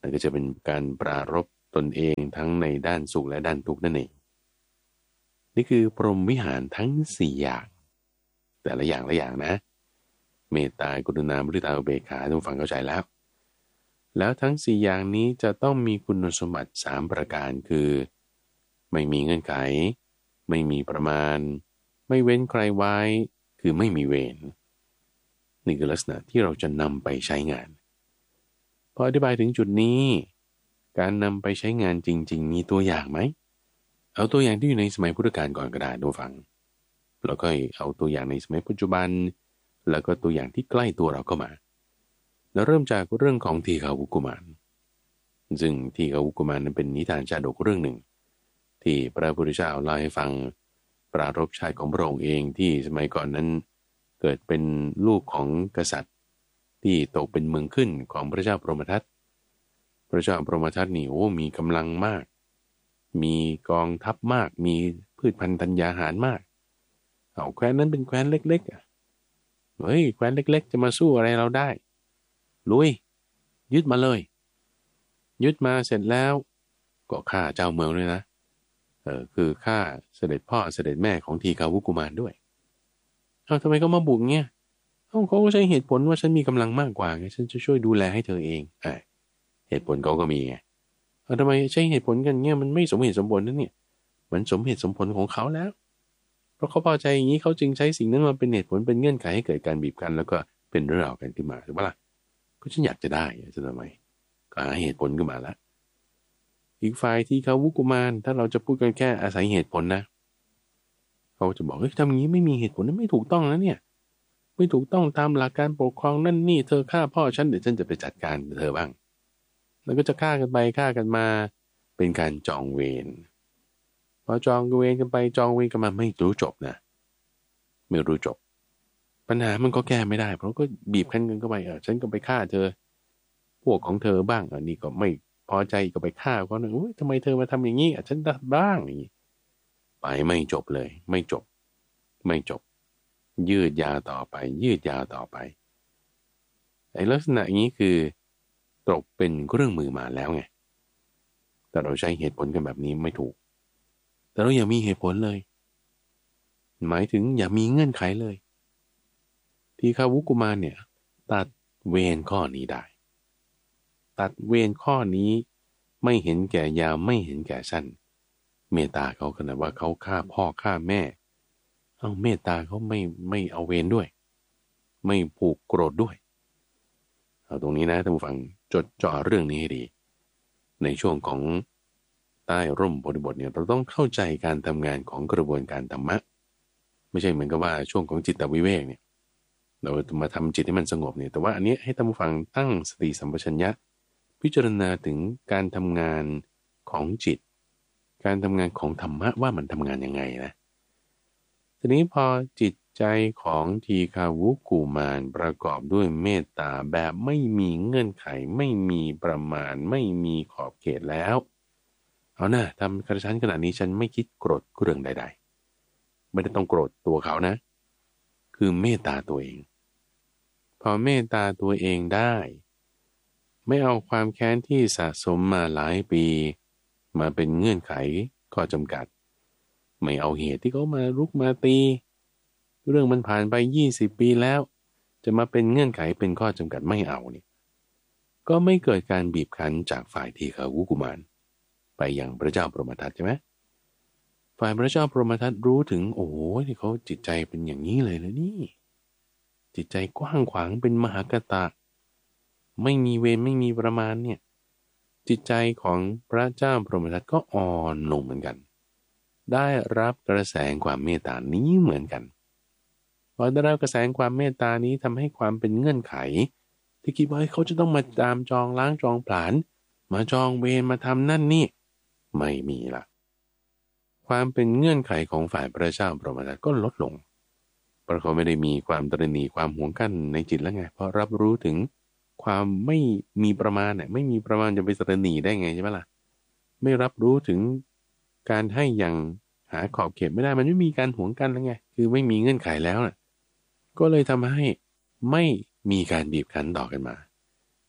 นั่นก็จะเป็นการปรารภตนเองทั้งในด้านสุขและด้านทุกข์นั่นเองนี่คือพรหมวิหารทั้ง4อย่างแต่ละอย่างละอย่างนะเมตตากรุณามุทิตาอุเบกขาทุกฝั่งเข้าใจแล้วทั้ง4อย่างนี้จะต้องมีคุณสมบัติ3ประการคือไม่มีเงื่อนไขไม่มีประมาณไม่เว้นใครไว้คือไม่มีเวรนี่คือลักษณะที่เราจะนำไปใช้งานพออธิบายถึงจุดนี้การนำไปใช้งานจริงๆมีตัวอย่างไหมเอาตัวอย่างที่อยู่ในสมัยพุทธกาลก่อนก็ได้ดูฟังแล้วก็เอาตัวอย่างในสมัยปัจจุบันแล้วก็ตัวอย่างที่ใกล้ตัวเราก็มาแล้วเริ่มจากเรื่องของทีฆาวุกุมารซึ่งทีฆาวุกุมารนั้นเป็นนิทานชาดกเรื่องหนึ่งที่พระพุทธเจ้าเล่าให้ฟังปรารภชาติของพระองค์เองที่สมัยก่อนนั้นเกิดเป็นลูกของกษัตริย์ที่ตกเป็นเมืองขึ้นของพระเจ้าพรหมทัตพระเจ้าพรหมทัตนี่โอ้มีกำลังมากมีกองทัพมากมีพืชพันธุ์ธัญญาหารมากเอาแคว้นนั้นเป็นแคว้นเล็กๆเฮ้ยแคว้นเล็กๆจะมาสู้อะไรเราได้ลุยยึดมาเลยยึดมาเสร็จแล้วก็ฆ่าเจ้าเมืองด้วยนะคือฆ่าเสด็จพ่อเสด็จแม่ของทีฆาวุกุมารด้วยเอาทำไมเขามาบุกเงี้ยเขาก็ใช้เหตุผลว่าฉันมีกำลังมากกว่าไงฉันจะช่วยดูแลให้เธอเองเหตุผลเขาก็มีไงทำไมใช้เหตุผลกันเงี้ยมันไม่สมเหตุสมผลนั่นเนี่ยมันสมเหตุสมผลของเขาแล้วเพราะเขาพอใจอย่างนี้เขาจึงใช้สิ่งนั้นมาเป็นเหตุผลเป็นเงื่อนไขให้เกิดการบีบคั้นแล้วก็เป็นเรื่องราวกันขึ้นมาถูกปะล่ะก็ฉันอยากจะได้จะทำไมก็หาเหตุผลขึ้นมาละอีกฝ่ายที่เขาวุกุมารถ้าเราจะพูดกันแค่อาศัยเหตุผลนะเขาจะบอกเฮ้ยทำอย่างนี้ไม่มีเหตุผลนั้นไม่ถูกต้องนะเนี่ยไม่ถูกต้องตามหลักการปกครองนั่นนี่เธอฆ่าพ่อฉันเดี๋ยวฉันจะไปจัดการเธอบ้างแล้วก็จะฆ่ากันไปฆ่ากันมาเป็นการจองเวรพอจองเวรกันไปจองเวรกันมาไม่รู้จบนะไม่รู้จบปัญหามันก็แก้ไม่ได้เพราะก็บีบคั้นกันก็ไปฉันก็ไปฆ่าเธอพวกของเธอบ้างนี่ก็ไม่พอใจก็ไปฆ่าเขาโอ้ยทำไมเธอมาทำอย่างนี้ฉันทำบ้างอย่างนี้ไปไม่จบเลยไม่จบยืดยาวต่อไปยืดยาวต่อไปไอ้ลักษณะนี้คือตกเป็นเครื่องมือมาแล้วไงแต่เราใช้เหตุผลกันแบบนี้ไม่ถูกแต่เราอย่ามีเหตุผลเลยหมายถึงอย่ามีเงื่อนไขเลยทีฆาวุกุมารเนี่ยตัดเวรข้อนี้ได้ตัดเวรข้อนี้ไม่เห็นแก่ยาวไม่เห็นแก่สั้นเมตตาเขาขนาดว่าเขาฆ่าพ่อฆ่าแม่เอาเมตตาเขาไม่เอาเวรด้วยไม่ผูกโกรธด้วยเอาตรงนี้นะท่านผู้ฟังจดจ่อเรื่องนี้ให้ดีในช่วงของใต้ร่มโพธิบทเนี่ยเราต้องเข้าใจการทำงานของกระบวนการธรรมะไม่ใช่เหมือนกับว่าช่วงของจิตวิเวกเนี่ยเรามาทำจิตให้มันสงบเนี่ยแต่ว่าอันนี้ให้ท่านผู้ฟังตั้งสติสัมปชัญญะพิจารณาถึงการทำงานของจิตการทำงานของธรรมะว่ามันทำงานยังไงนะทีนี้พอจิตใจของทีฆาวุกุมารประกอบด้วยเมตตาแบบไม่มีเงื่อนไขไม่มีประมาณไม่มีขอบเขตแล้วเอานะทำกระชั้นขนาดนี้ฉันไม่คิดโกรธเรื่องใดๆไม่ได้ต้องโกรธตัวเขานะคือเมตตาตัวเองพอเมตตาตัวเองได้ไม่เอาความแค้นที่สะสมมาหลายปีมาเป็นเงื่อนไขข้อจำกัดไม่เอาเหตุที่เขามารุกมาตีเรื่องมันผ่านไป20 ปีแล้วจะมาเป็นเงื่อนไขเป็นข้อจำกัดไม่เอานี่ก็ไม่เกิดการบีบคั้นจากฝ่ายทีฆาวุกุมารไปยังพระเจ้าพรหมทัตใช่ไหมฝ่ายพระเจ้าพรหมทัตรู้ถึงโอ้โหที่เขาจิตใจเป็นอย่างนี้เลยนะนี่จิตใจกว้างขวางเป็นมหากตะไม่มีเวรไม่มีประมาณเนี่ยจิตใจของพระเจ้าพรหมทัตก็อ่อนลงเหมือนกันได้รับกระแสความเมตตานี้เหมือนกันพอได้รับกระแสความเมตตานี้ทำให้ความเป็นเงื่อนไขที่คิดว่าเขาจะต้องมาตามจองล้างจองผลาญมาจองเวรมาทำนั่นนี่ไม่มีละความเป็นเงื่อนไขของฝ่ายพระเจ้าพรหมทัตก็ลดลงเพราะเขาไม่ได้มีความตระหนี่ความหวงกั้นในจิตแล้วไงเพราะรับรู้ถึงความไม่มีประมาณเนี่ยไม่มีประมาณจะไปตระหนี่ได้ไงใช่ไหมล่ะไม่รับรู้ถึงการให้อย่างหาขอบเขตไม่ได้มันไม่มีการหวงกันแล้วไงคือไม่มีเงื่อนไขแล้วน่ะก็เลยทำให้ไม่มีการบีบคั้นต่อกันมา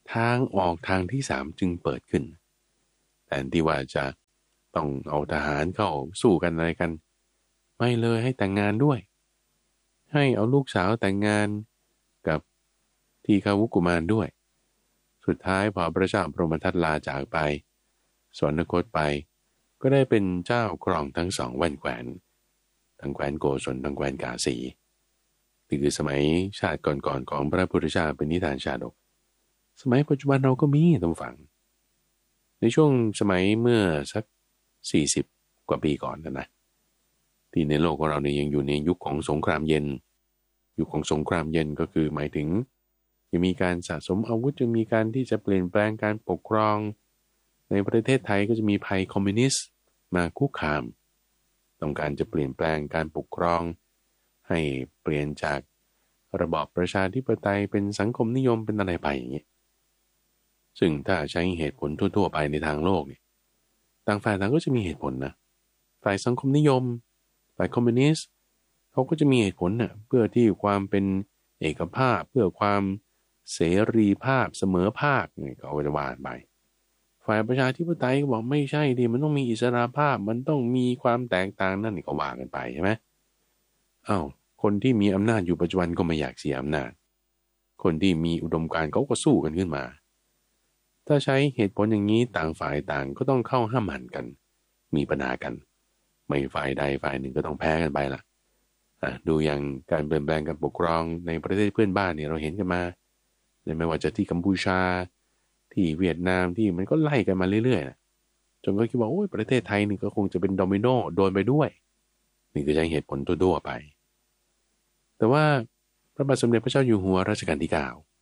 ทางออกทางที่สามจึงเปิดขึ้นแทนที่ว่าจะต้องเอาทหารเข้าสู้กันอะไรกันไม่เลยให้แต่งงานด้วยให้เอาลูกสาวแต่งงานกับทีฆาวุกุมารด้วยสุดท้ายพอพระเจ้าพรหมทัตลาจากไปสวรรคตไปก็ได้เป็นเจ้าครองทั้งสองแว่นแคว้นทั้งแคว้นโกศลทั้งแคว้นกาสีนี่คือสมัยชาติก่อนๆของพระพุทธเจ้าเป็นนิทานชาดกสมัยปัจจุบันเราก็มีท่านผู้ฟังในช่วงสมัยเมื่อสัก40 กว่าปีก่อนนะที่ในโลกของเราเนี่ยยังอยู่ในยุคของสงครามเย็นยุคของสงครามเย็นก็คือหมายถึงยังมีการสะสมอาวุธยังมีการที่จะเปลี่ยนแปลงการปกครองในประเทศไทยก็จะมีภัยคอมมิวนิสต์มาคุกคามต้องการจะเปลี่ยนแปลงการปกครองให้เปลี่ยนจากระบอบประชาธิปไตยเป็นสังคมนิยมเป็นอะไรไปอย่างนี้ซึ่งถ้าใช้เหตุผลทั่วๆไปในทางโลกเนี่ยต่างฝ่ายต่างก็จะมีเหตุผลนะฝ่ายสังคมนิยมฝ่ายคอมมิวนิสต์เขาก็จะมีเหตุผลน่ะเพื่อที่ความเป็นเอกภาพเพื่อความเสรีภาพเสมอภาคนี่ก็จะว่าไปฝ่ายประชาธิปไตยก็บอกไม่ใช่ดิมันต้องมีอิสรภาพมันต้องมีความแตกต่างนั่นนี่ก็ว่ากันไปใช่ไหมอ้าวคนที่มีอำนาจอยู่ปัจจุบันก็ไม่อยากเสียอำนาจคนที่มีอุดมการณ์เขาก็สู้กันขึ้นมาถ้าใช้เหตุผลอย่างนี้ต่างฝ่ายต่างก็ต้องเข้าห้ามหันกันมีปัญหากันไม่ฝ่ายใดฝ่ายหนึ่งก็ต้องแพ้กันไปล่ะดูอย่างการเปลี่ยนแปลงการปกครองในประเทศเพื่อนบ้านเนี่ยเราเห็นกันมาไม่ว่าจะที่กัมพูชาที่เวียดนามที่มันก็ไล่กันมาเรื่อยๆนะจนก็คิดว่าโอ้ยประเทศไทยนี่ก็คงจะเป็นโดมิโนโดนไปด้วยนี่คือใช้เหตุผลทั่วๆไปแต่ว่าพระบาทสมเด็จพระเจ้าอยู่หัวรัชกาลที่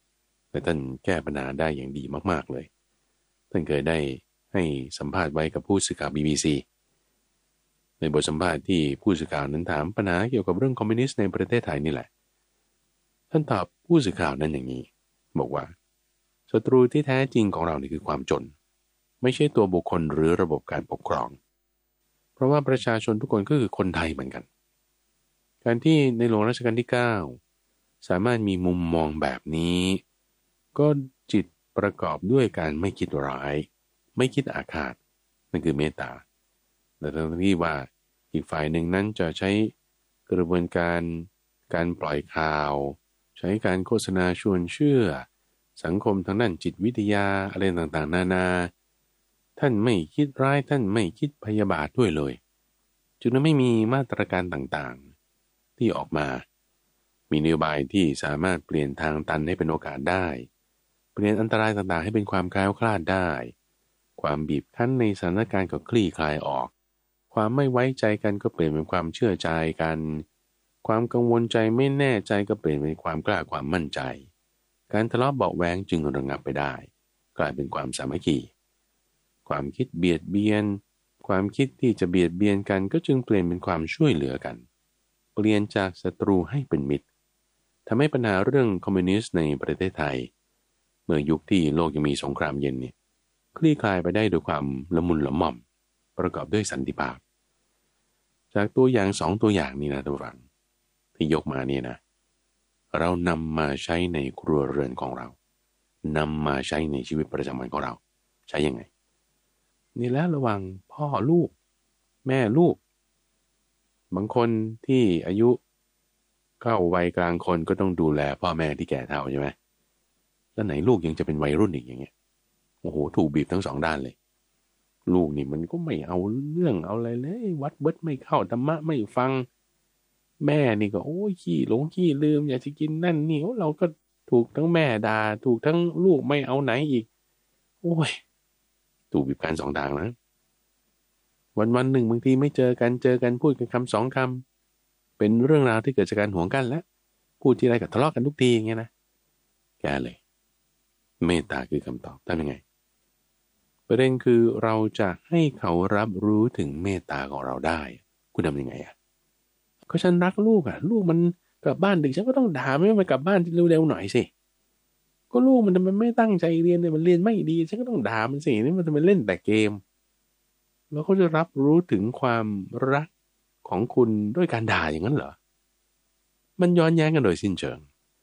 9แต่ท่านแก้ปัญหาได้อย่างดีมากๆเลยท่านเคยได้ให้สัมภาษณ์ไว้กับผู้สื่อข่าว BBC ในบทสัมภาษณ์ที่ผู้สื่อข่าวนั้นถามปัญหาเกี่ยวกับเรื่องคอมมิวนิสต์ในประเทศไทยนี่แหละท่านตอบผู้สื่อข่าวนั้นอย่างนี้บอกว่าศัตรูที่แท้จริงของเรานี่คือความจนไม่ใช่ตัวบุคคลหรือระบบการปกครองเพราะว่าประชาชนทุกคนก็คือคนไทยเหมือนกันการที่ในหลวงรัชกาลที่9สามารถมีมุมมองแบบนี้ก็จิตประกอบด้วยการไม่คิดร้ายไม่คิดอาฆาตนั่นคือเมตตาแต่ทั้งที่ว่าอีกฝ่ายหนึ่งนั้นจะใช้กระบวนการปล่อยข่าวใช้การโฆษณาชวนเชื่อสังคมทางด้านจิตวิทยาอะไรต่างๆนานาท่านไม่คิดร้ายท่านไม่คิดพยาบาทด้วยเลยจึงไม่มีมาตรการต่างๆที่ออกมามีนโยบายที่สามารถเปลี่ยนทางตันให้เป็นโอกาสได้เปลี่ยนอันตรายต่างๆให้เป็นความแคล้วคลาดได้ความบีบคั้นในสถานการณ์ก็คลี่คลายออกความไม่ไว้ใจกันก็เปลี่ยนเป็นความเชื่อใจกันความกังวลใจไม่แน่ใจก็เปลี่ยนเป็นความกล้าความมั่นใจการทะเลาะเบาแหวงจึงระงับไปได้กลายเป็นความสามัคคีความคิดเบียดเบียนความคิดที่จะเบียดเบียนกันก็จึงเปลี่ยนเป็นความช่วยเหลือกันเปลี่ยนจากศัตรูให้เป็นมิตรทำให้ปัญหาเรื่องคอมมิวนิสต์ในประเทศไทยเมื่อยุคที่โลกยังมีสงครามเย็นเนี่ยคลี่คลายไปได้ด้วยความละมุนละม่อมประกอบด้วยสันติภาพจากตัวอย่าง2ตัวอย่างนี้นะท่านผู้ฟังที่ยกมาเนี่ยนะเรานำมาใช้ในครัวเรือนของเรานำมาใช้ในชีวิตประจำวันของเราใช้ยังไงนี่แล้วระหว่างพ่อลูกแม่ลูกบางคนที่อายุเข้าวัยกลางคนก็ต้องดูแลพ่อแม่ที่แก่เฒ่าใช่ไหมแล้วไหนลูกยังจะเป็นวัยรุ่นอีกอย่างเงี้ยโอ้โหถูกบีบทั้ง2ด้านเลยลูกนี่มันก็ไม่เอาเรื่องเอาอะไรเลยวัดเบิดไม่เข้าธรรมะไม่ฟังแม่นี่ก็โอ้ยขี้หลงขี้ลืมอยากจะกินนั่นนี่เราก็ถูกทั้งแม่ด่าถูกทั้งลูกไม่เอาไหนอีกโอ้ยถูกบีบกัน2ทางนะวันหนึ่งบางทีไม่เจอกันพูดกันคำ2คำเป็นเรื่องราวที่เกิดจากการหวงกันแล้วพูดทีไรก็ทะเลาะกันทุกทีอย่างเงี้ยนะแกเลยเมตตาคือคำตอบทำยังไงประเด็นคือเราจะให้เขารับรู้ถึงเมตตาของเราได้คุณทำยังไงก็ฉันรักลูกลูกมันกลับบ้านดึกฉันก็ต้องด่าไม่ให้มันกลับบ้านเร็วๆหน่อยสิก็ลูกมันไม่ตั้งใจเรียนเนี่ยมันเรียนไม่ดีฉันก็ต้องด่ามันสินี่มันจะไปเล่นแต่เกมแล้วเขาจะรับรู้ถึงความรักของคุณด้วยการด่าอย่างนั้นเหรอมันย้อนแย้งกันโดยสิ้นเชิง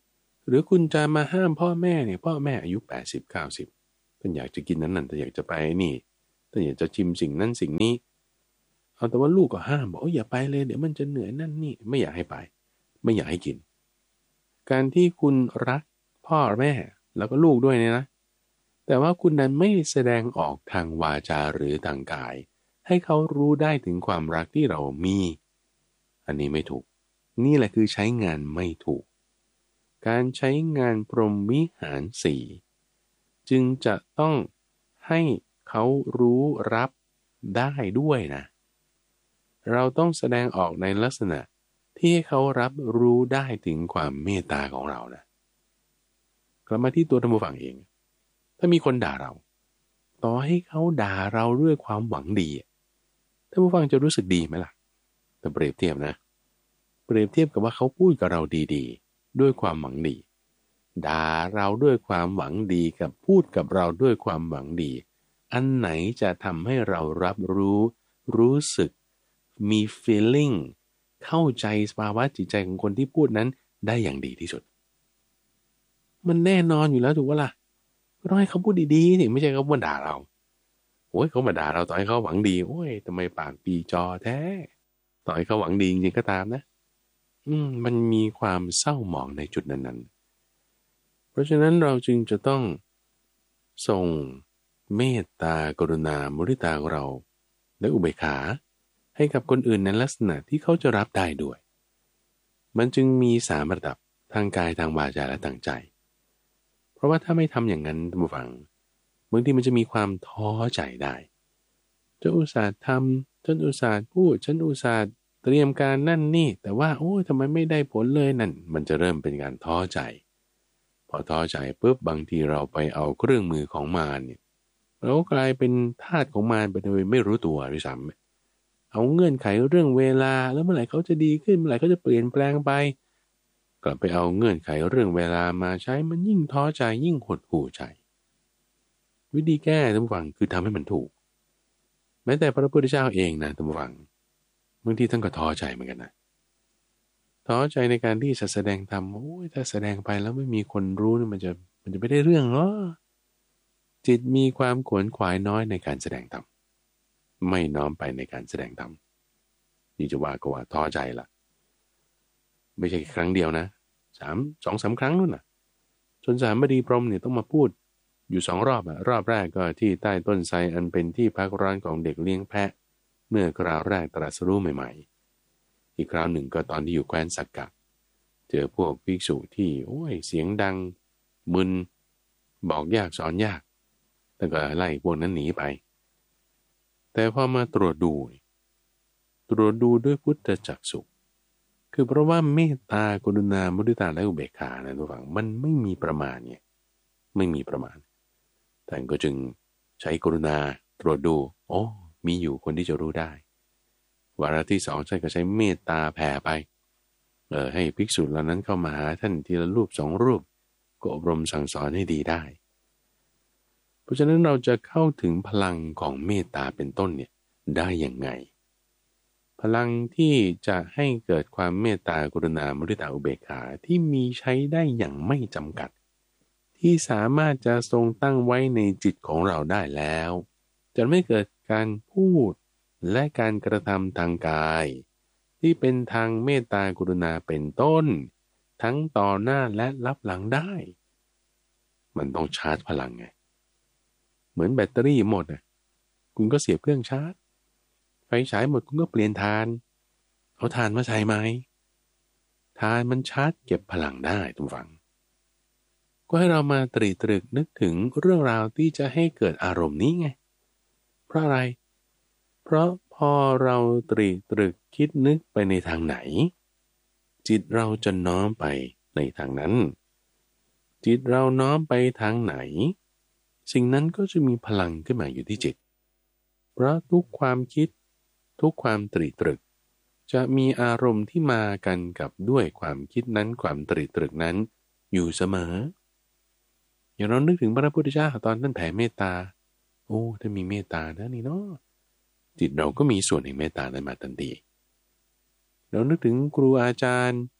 หรือคุณจะมาห้ามพ่อแม่เนี่ยพ่อแม่อายุ80-90ท่านอยากจะกินนั้นท่านอยากจะไปนี่ท่านอยากจะชิมสิ่งนั้นสิ่งนี้เอาแต่ว่าลูกก็ห้ามบอกอย่าไปเลยเดี๋ยวมันจะเหนื่อยนั่นนี่ไม่อยากให้ไปไม่อยากให้กินการที่คุณรักพ่อแม่แล้วก็ลูกด้วยเนี่ยนะแต่ว่าคุณนั้นไม่แสดงออกทางวาจาหรือทางกายให้เขารู้ได้ถึงความรักที่เรามีอันนี้ไม่ถูกนี่แหละคือใช้งานไม่ถูกการใช้งานพรหมวิหารสี่จึงจะต้องให้เขารู้รับได้ด้วยนะเราต้องแสดงออกในลักษณะที่ให้เขารับรู้ได้ถึงความเมตตาของเรานะกลับมาที่ตัวท่านผู้ฟังเองถ้ามีคนด่าเราต่อให้เขาด่าเราด้วยความหวังดีท่านผู้ฟังจะรู้สึกดีไหมล่ะแต่เปรียบเทียบนะเปรียบเทียบกับว่าเขาพูดกับเราดีๆด้วยความหวังดีด่าเราด้วยความหวังดีกับพูดกับเราด้วยความหวังดีอันไหนจะทำให้เรารับรู้สึกมี feeling เข้าใจสภาวะจิตใจของคนที่พูดนั้นได้อย่างดีที่สุดมันแน่นอนอยู่แล้วถูกปะล่ะก็ต้องให้เขาพูดดีๆสิไม่ใช่เขามาด่าเราโอ้ยเขามาด่าเราต่อให้เขาหวังดีโอ้ยทำไมปากปีจอแท้ต่อให้เขาหวังดีจริงๆก็ตามนะมันมีความเศร้าหมองในจุดนั้นๆเพราะฉะนั้นเราจึงจะต้องส่งเมตตากรุณามุทิตาของเราและอุเบกขาให้กับคนอื่นในลักษณะที่เขาจะรับได้ด้วยมันจึงมี3ระดับทางกายทางวาจาและทางใจเพราะว่าถ้าไม่ทำอย่างนั้นท่านผู้ฟังบางทีมันจะมีความท้อใจได้จะอุตส่าห์ทำฉันอุตส่าห์พูดฉันอุตส่าห์เตรียมการนั่นนี่แต่ว่าโอ้ยทำไมไม่ได้ผลเลยนั่นมันจะเริ่มเป็นการท้อใจพอท้อใจปุ๊บบางทีเราไปเอาเครื่องมือของมารเนี่ยเรากลายเป็นทาสของมารไปโดยไม่รู้ตัวด้วยซ้ำเอาเงื่อนไขเรื่องเวลาแล้วเมื่อไหร่เขาจะดีขึ้นเมื่อไหร่เขาจะเปลี่ยนแปลงไปกลับไปเอาเงื่อนไขเรื่องเวลามาใช้มันยิ่งท้อใจยิ่งหดหู่ใจวิธีแก้ท่านผู้ฟังคือทำให้มันถูกแม้แต่พระพุทธเจ้าเองนะท่านผู้ฟังบางทีท่านก็ท้อใจเหมือนกันนะท้อใจในการที่จะแสดงธรรมโอ้ยถ้าแสดงไปแล้วไม่มีคนรู้นี่มันจะไม่ได้เรื่องเหรอจิตมีความขวนขวายน้อยในการแสดงธรรมไม่น้อมไปในการแสดงธรรมนี่จะว่าก็ว่าท้อใจละไม่ใช่ครั้งเดียวนะ2-3 ครั้งนู่นน่ะจนสามบดีพรหมเนี่ยต้องมาพูดอยู่2 รอบรอบแรกก็ที่ใต้ต้นไทรอันเป็นที่พักร้อนของเด็กเลี้ยงแพะเมื่อคราวแรกตรัสรู้ใหม่ๆอีกคราวหนึ่งก็ตอนที่อยู่แคว้นสักกะเจอพวกภิกษุที่โอ้ยเสียงดังมึนบอกยากสอนยากแต่ก็ไล่พวกนั้นหนีไปแต่พอมาตรวจดูด้วยพุทธจักษุคือเพราะว่าเมตตากรุณามุทิตาและอุเบกขานะทุกฝั่งมันไม่มีประมาณเนี่ยไม่มีประมาณท่านก็จึงใช้กรุณาตรวจดูโอ้มีอยู่คนที่จะรู้ได้วาระที่2ท่านก็ใช้เมตตาแผ่ไปให้ภิกษุเหล่านั้นเข้ามาหาท่านทีละรูป2 รูปก็อบรมสั่งสอนให้ดีได้เพราะฉะนั้นเราจะเข้าถึงพลังของเมตตาเป็นต้นเนี่ยได้อย่างไงพลังที่จะให้เกิดความเมตตากรุณามุทิตาอุเบกขาที่มีใช้ได้อย่างไม่จำกัดที่สามารถจะทรงตั้งไว้ในจิตของเราได้แล้วจะไม่เกิดการพูดและการกระทำทางกายที่เป็นทางเมตตากรุณาเป็นต้นทั้งต่อหน้าและรับหลังได้มันต้องชาร์จพลังไงเหมือนแบตเตอรี่หมดคุณก็เสียบเครื่องชาร์จไฟฉายหมดคุณก็เปลี่ยนถ่านเอาถ่านมาใส่ไหมถ่านมันชาร์จเก็บพลังได้ทุกฝังก็ให้เรามาตรีตรึกนึกถึงเรื่องราวที่จะให้เกิดอารมณ์นี้ไงเพราะอะไรเพราะพอเราตรีตรึกคิดนึกไปในทางไหนจิตเราจะน้อมไปในทางนั้นจิตเราน้อมไปทางไหนสิ่งนั้นก็จะมีพลังขึ้นมาอยู่ที่จิตเพราะทุกความคิดทุกความตรีตรึกจะมีอารมณ์ที่มากันกับด้วยความคิดนั้นความตรีตรึกนั้นอยู่เสมออย่างเรานึกถึงพระพุทธเจ้าตอนท่านแผ่เมตตาโอ้ถ้ามีเมตตานะนี่เนาะจิตเราก็มีส่วนแห่งเมตตานั้นมาทันทีเรานึกถึงครูอาจารย์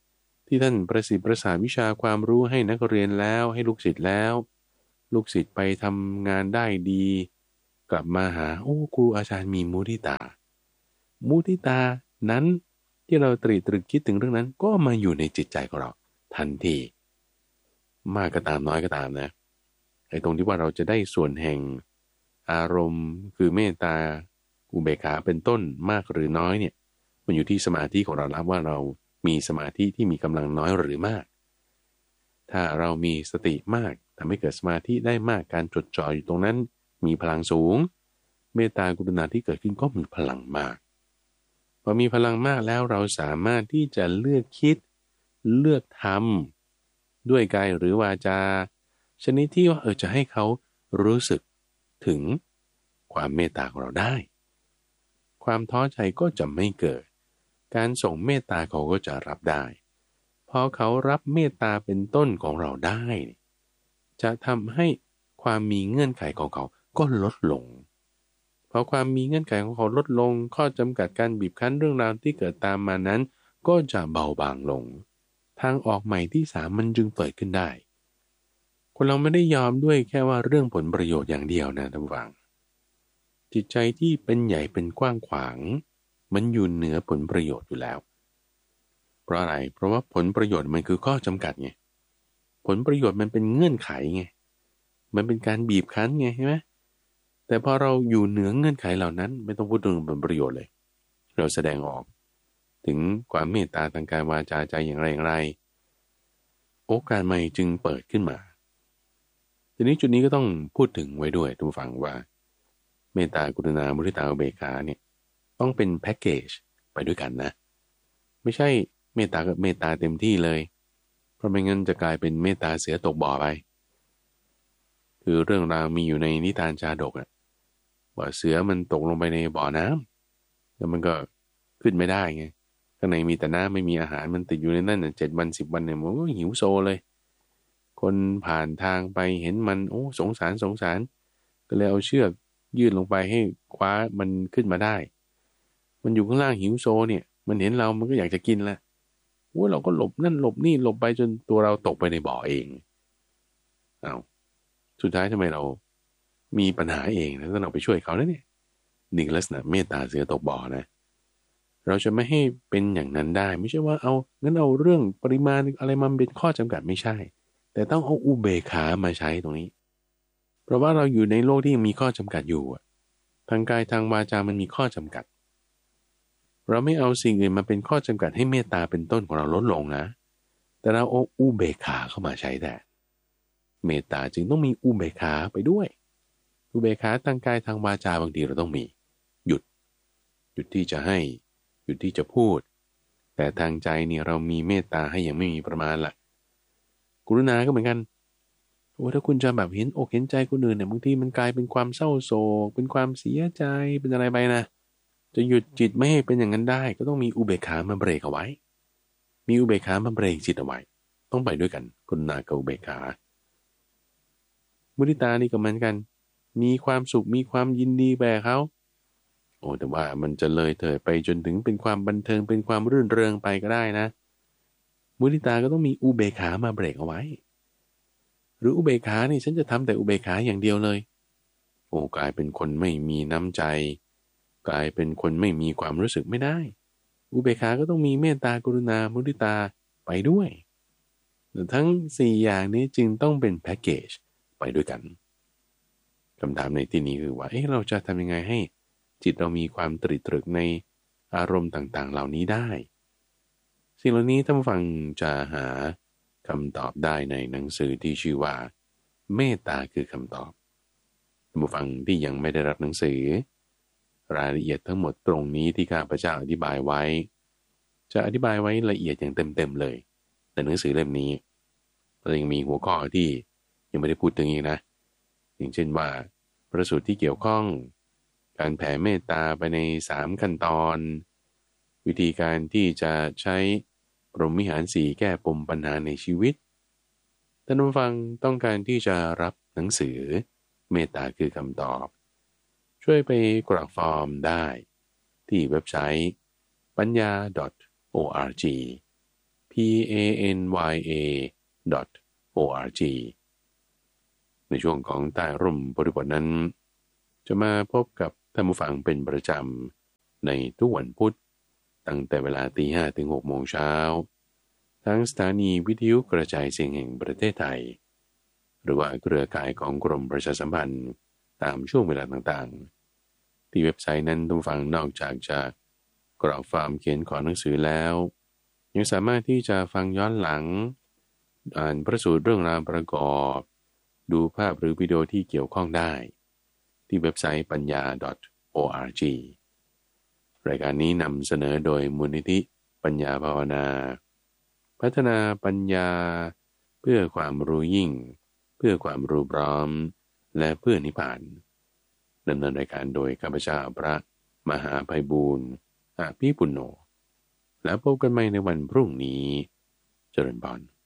ที่ท่านประสิทธิ์ประสานวิชาความรู้ให้นักเรียนแล้วให้ลูกศิษย์แล้วลูกศิษย์ไปทำงานได้ดีกลับมาหาโอ้ครูอาจารย์มีมุทิตามุทิตานั้นที่เราตรึกคิดถึงเรื่องนั้นก็มาอยู่ในจิตใจของเราทันทีมากก็ตามน้อยก็ตามนะไอ้ตรงที่ว่าเราจะได้ส่วนแห่งอารมณ์คือเมตตาอุเบกขาเป็นต้นมากหรือน้อยเนี่ยมันอยู่ที่สมาธิของเราแล้วว่าเรามีสมาธิที่มีกำลังน้อยหรือมากถ้าเรามีสติมากทำให้เกิดสมาธิได้มากการจดจ่ออยู่ตรงนั้นมีพลังสูงเมตตากรุณาที่เกิดขึ้นก็มีพลังมากพอมีพลังมากแล้วเราสามารถที่จะเลือกคิดเลือกทำด้วยกายหรือวาจาชนิดที่ว่าจะให้เขารู้สึกถึงความเมตตาของเราได้ความท้อใจก็จะไม่เกิดการส่งเมตตาเขาก็จะรับได้พอเขารับเมตตาเป็นต้นของเราได้จะทำให้ความมีเงื่อนไขของเขาก็ลดลงพอความมีเงื่อนไขของเขาลดลงข้อจำกัดการบีบคั้นเรื่องราวที่เกิดตามมานั้นก็จะเบาบางลงทางออกใหม่ที่สามมันจึงเปิดขึ้นได้คนเราไม่ได้ยอมด้วยแค่ว่าเรื่องผลประโยชน์อย่างเดียวนะท่านผู้ฟังจิตใจที่เป็นใหญ่เป็นกว้างขวางมันอยู่เหนือผลประโยชน์อยู่แล้วเพราะอะไรเพราะว่าผลประโยชน์มันคือข้อจำกัดไงผลประโยชน์มันเป็นเงื่อนไขไงมันเป็นการบีบคั้นไงใช่ไหมแต่พอเราอยู่เหนือเงื่อนไขเหล่านั้นไม่ต้องพูดถึงผลประโยชน์เลยเราแสดงออกถึงความเมตตาทางกายวาจาใจอย่างไรโอกาสใหม่จึงเปิดขึ้นมาทีนี้จุดนี้ก็ต้องพูดถึงไว้ด้วยทุกฝั่งว่าเมตตากรุณามุทิตาอุเบกขาเนี่ยต้องเป็นแพ็กเกจไปด้วยกันนะไม่ใช่เมตตากับเมตตาเต็มที่เลยเพราะไม่งั้นจะกลายเป็นเมตตาเสือตกบ่อไปคือเรื่องราวมีอยู่ในนิทานชาดกอะว่าเสือมันตกลงไปในบ่อน้ำแล้วมันก็ขึ้นไม่ได้ไงข้างในมีแต่น้ำไม่มีอาหารมันติดอยู่ในนั่น7 วัน10 วันเนี่ยมันก็หิวโซเลยคนผ่านทางไปเห็นมันโอ้สงสารก็เลยเอาเชือกยืดลงไปให้คว้ามันขึ้นมาได้มันอยู่ข้างล่างหิวโซเนี่ยมันเห็นเรามันก็อยากจะกินละโอ้เราก็หลบนั่นหลบนี่หลบไปจนตัวเราตกไปในบ่อเองเอาสุดท้ายทำไมเรามีปัญหาเองแล้วเราไปช่วยเขาแล้วเนี่ยนี่ลักษณะเมตตาเสือตกบ่อนะเราจะไม่ให้เป็นอย่างนั้นได้ไม่ใช่ว่าเอางั้นเอาเรื่องปริมาณอะไรมาเป็นข้อจำกัดไม่ใช่แต่ต้องเอาอุเบกขามาใช้ตรงนี้เพราะว่าเราอยู่ในโลกที่ยังมีข้อจำกัดอยู่ทางกายทางวาจามันมีข้อจำกัดเราไม่เอาสิ่งอื่นมาเป็นข้อจำกัดให้เมตตาเป็นต้นของเราลดลงนะแต่เราเอาอุเบกขาเข้ามาใช้แต่เมตตาจึงต้องมีอุเบกขาไปด้วยอุเบกขาทางกายทางวาจาบางทีเราต้องมีหยุดที่จะให้หยุดที่จะพูดแต่ทางใจเนี่ยเรามีเมตตาให้ยังไม่มีประมาณละกรุณาก็เหมือนกันโอ้ถ้าคุณจะแบบเห็นอกเห็นใจคนอื่นเนี่ยบางทีมันกลายเป็นความเศร้าโศกเป็นความเสียใจเป็นอะไรไปนะจะหยุดจิตไม่ให้เป็นอย่างนั้นได้ก็ต้องมีอุเบกขามาเบรกเอาไว้มีอุเบกขามาเบรกจิตเอาไว้ต้องไปด้วยกันกรุณากับอุเบกขามุทิตานี่ก็เหมือนกันมีความสุขมีความยินดีแบบเขาโอ้แต่ว่ามันจะเลยเถิดไปจนถึงเป็นความบันเทิงเป็นความรื่นเริงไปก็ได้นะมุทิตาก็ต้องมีอุเบกขามาเบรกเอาไว้หรืออุเบกขานี่ฉันจะทำแต่อุเบกขาอย่างเดียวเลยโอ้กลายเป็นคนไม่มีน้ำใจกลายเป็นคนไม่มีความรู้สึกไม่ได้อุเบกขาก็ต้องมีเมตตากรุณามุทิตาไปด้วยทั้ง4อย่างนี้จึงต้องเป็นแพ็กเกจไปด้วยกันคำถามในที่นี้คือว่าเราจะทำยังไงให้จิตเรามีความตรึกในอารมณ์ต่างๆเหล่านี้ได้สิ่งเหล่านี้ท่านผู้ฟังจะหาคำตอบได้ในหนังสือที่ชื่อว่าเมตตาคือคำตอบท่านผู้ฟังที่ยังไม่ได้รับหนังสือรายละเอียดทั้งหมดตรงนี้ที่ข้าพเจ้าอธิบายไว้จะอธิบายไว้ละเอียดอย่างเต็มๆเลยแต่หนังสือเล่มนี้เรายังมีหัวข้อที่ยังไม่ได้พูดถึงอีกนะอย่างเช่นว่าพระสูตรที่เกี่ยวข้องการแผ่เมตตาไปใน3ขั้นตอนวิธีการที่จะใช้พรหมวิหาร4แก้ปมปัญหาในชีวิตท่านผู้ฟังต้องการที่จะรับหนังสือเมตตาคือคำตอบช่วยไปกรอกฟอร์มได้ที่เว็บไซต์ปัญญา .org panya.org ในช่วงของใต้ร่มบริบทนั้นจะมาพบกับท่านผู้ฟังเป็นประจำในทุกวันพุธตั้งแต่เวลา 5:00 ถึง 6:00 น.ทั้งสถานีวิทยุกระจายเสียงแห่งประเทศไทยหรือว่าเครือข่ายของกรมประชาสัมพันธ์ตามช่วงเวลาต่างๆที่เว็บไซต์นั้นท่านผู้ฟังนอกจากจะกรอกฟอร์มเขียนขอหนังสือแล้วยังสามารถที่จะฟังย้อนหลังอ่านประสูตรเรื่องราวประกอบดูภาพหรือวิดีโอที่เกี่ยวข้องได้ที่เว็บไซต์ปัญญา .org รายการนี้นำเสนอโดยมูลนิธิปัญญาภาวนาพัฒนาปัญญาเพื่อความรู้ยิ่งเพื่อความรู้พร้อมและเพื่อนิพพานดำเนินรายการโดยข้าพเจ้าพระมหาไพบูลย์อาภิปุณโญแล้วพบกันใหม่ในวันพรุ่งนี้เจริญพร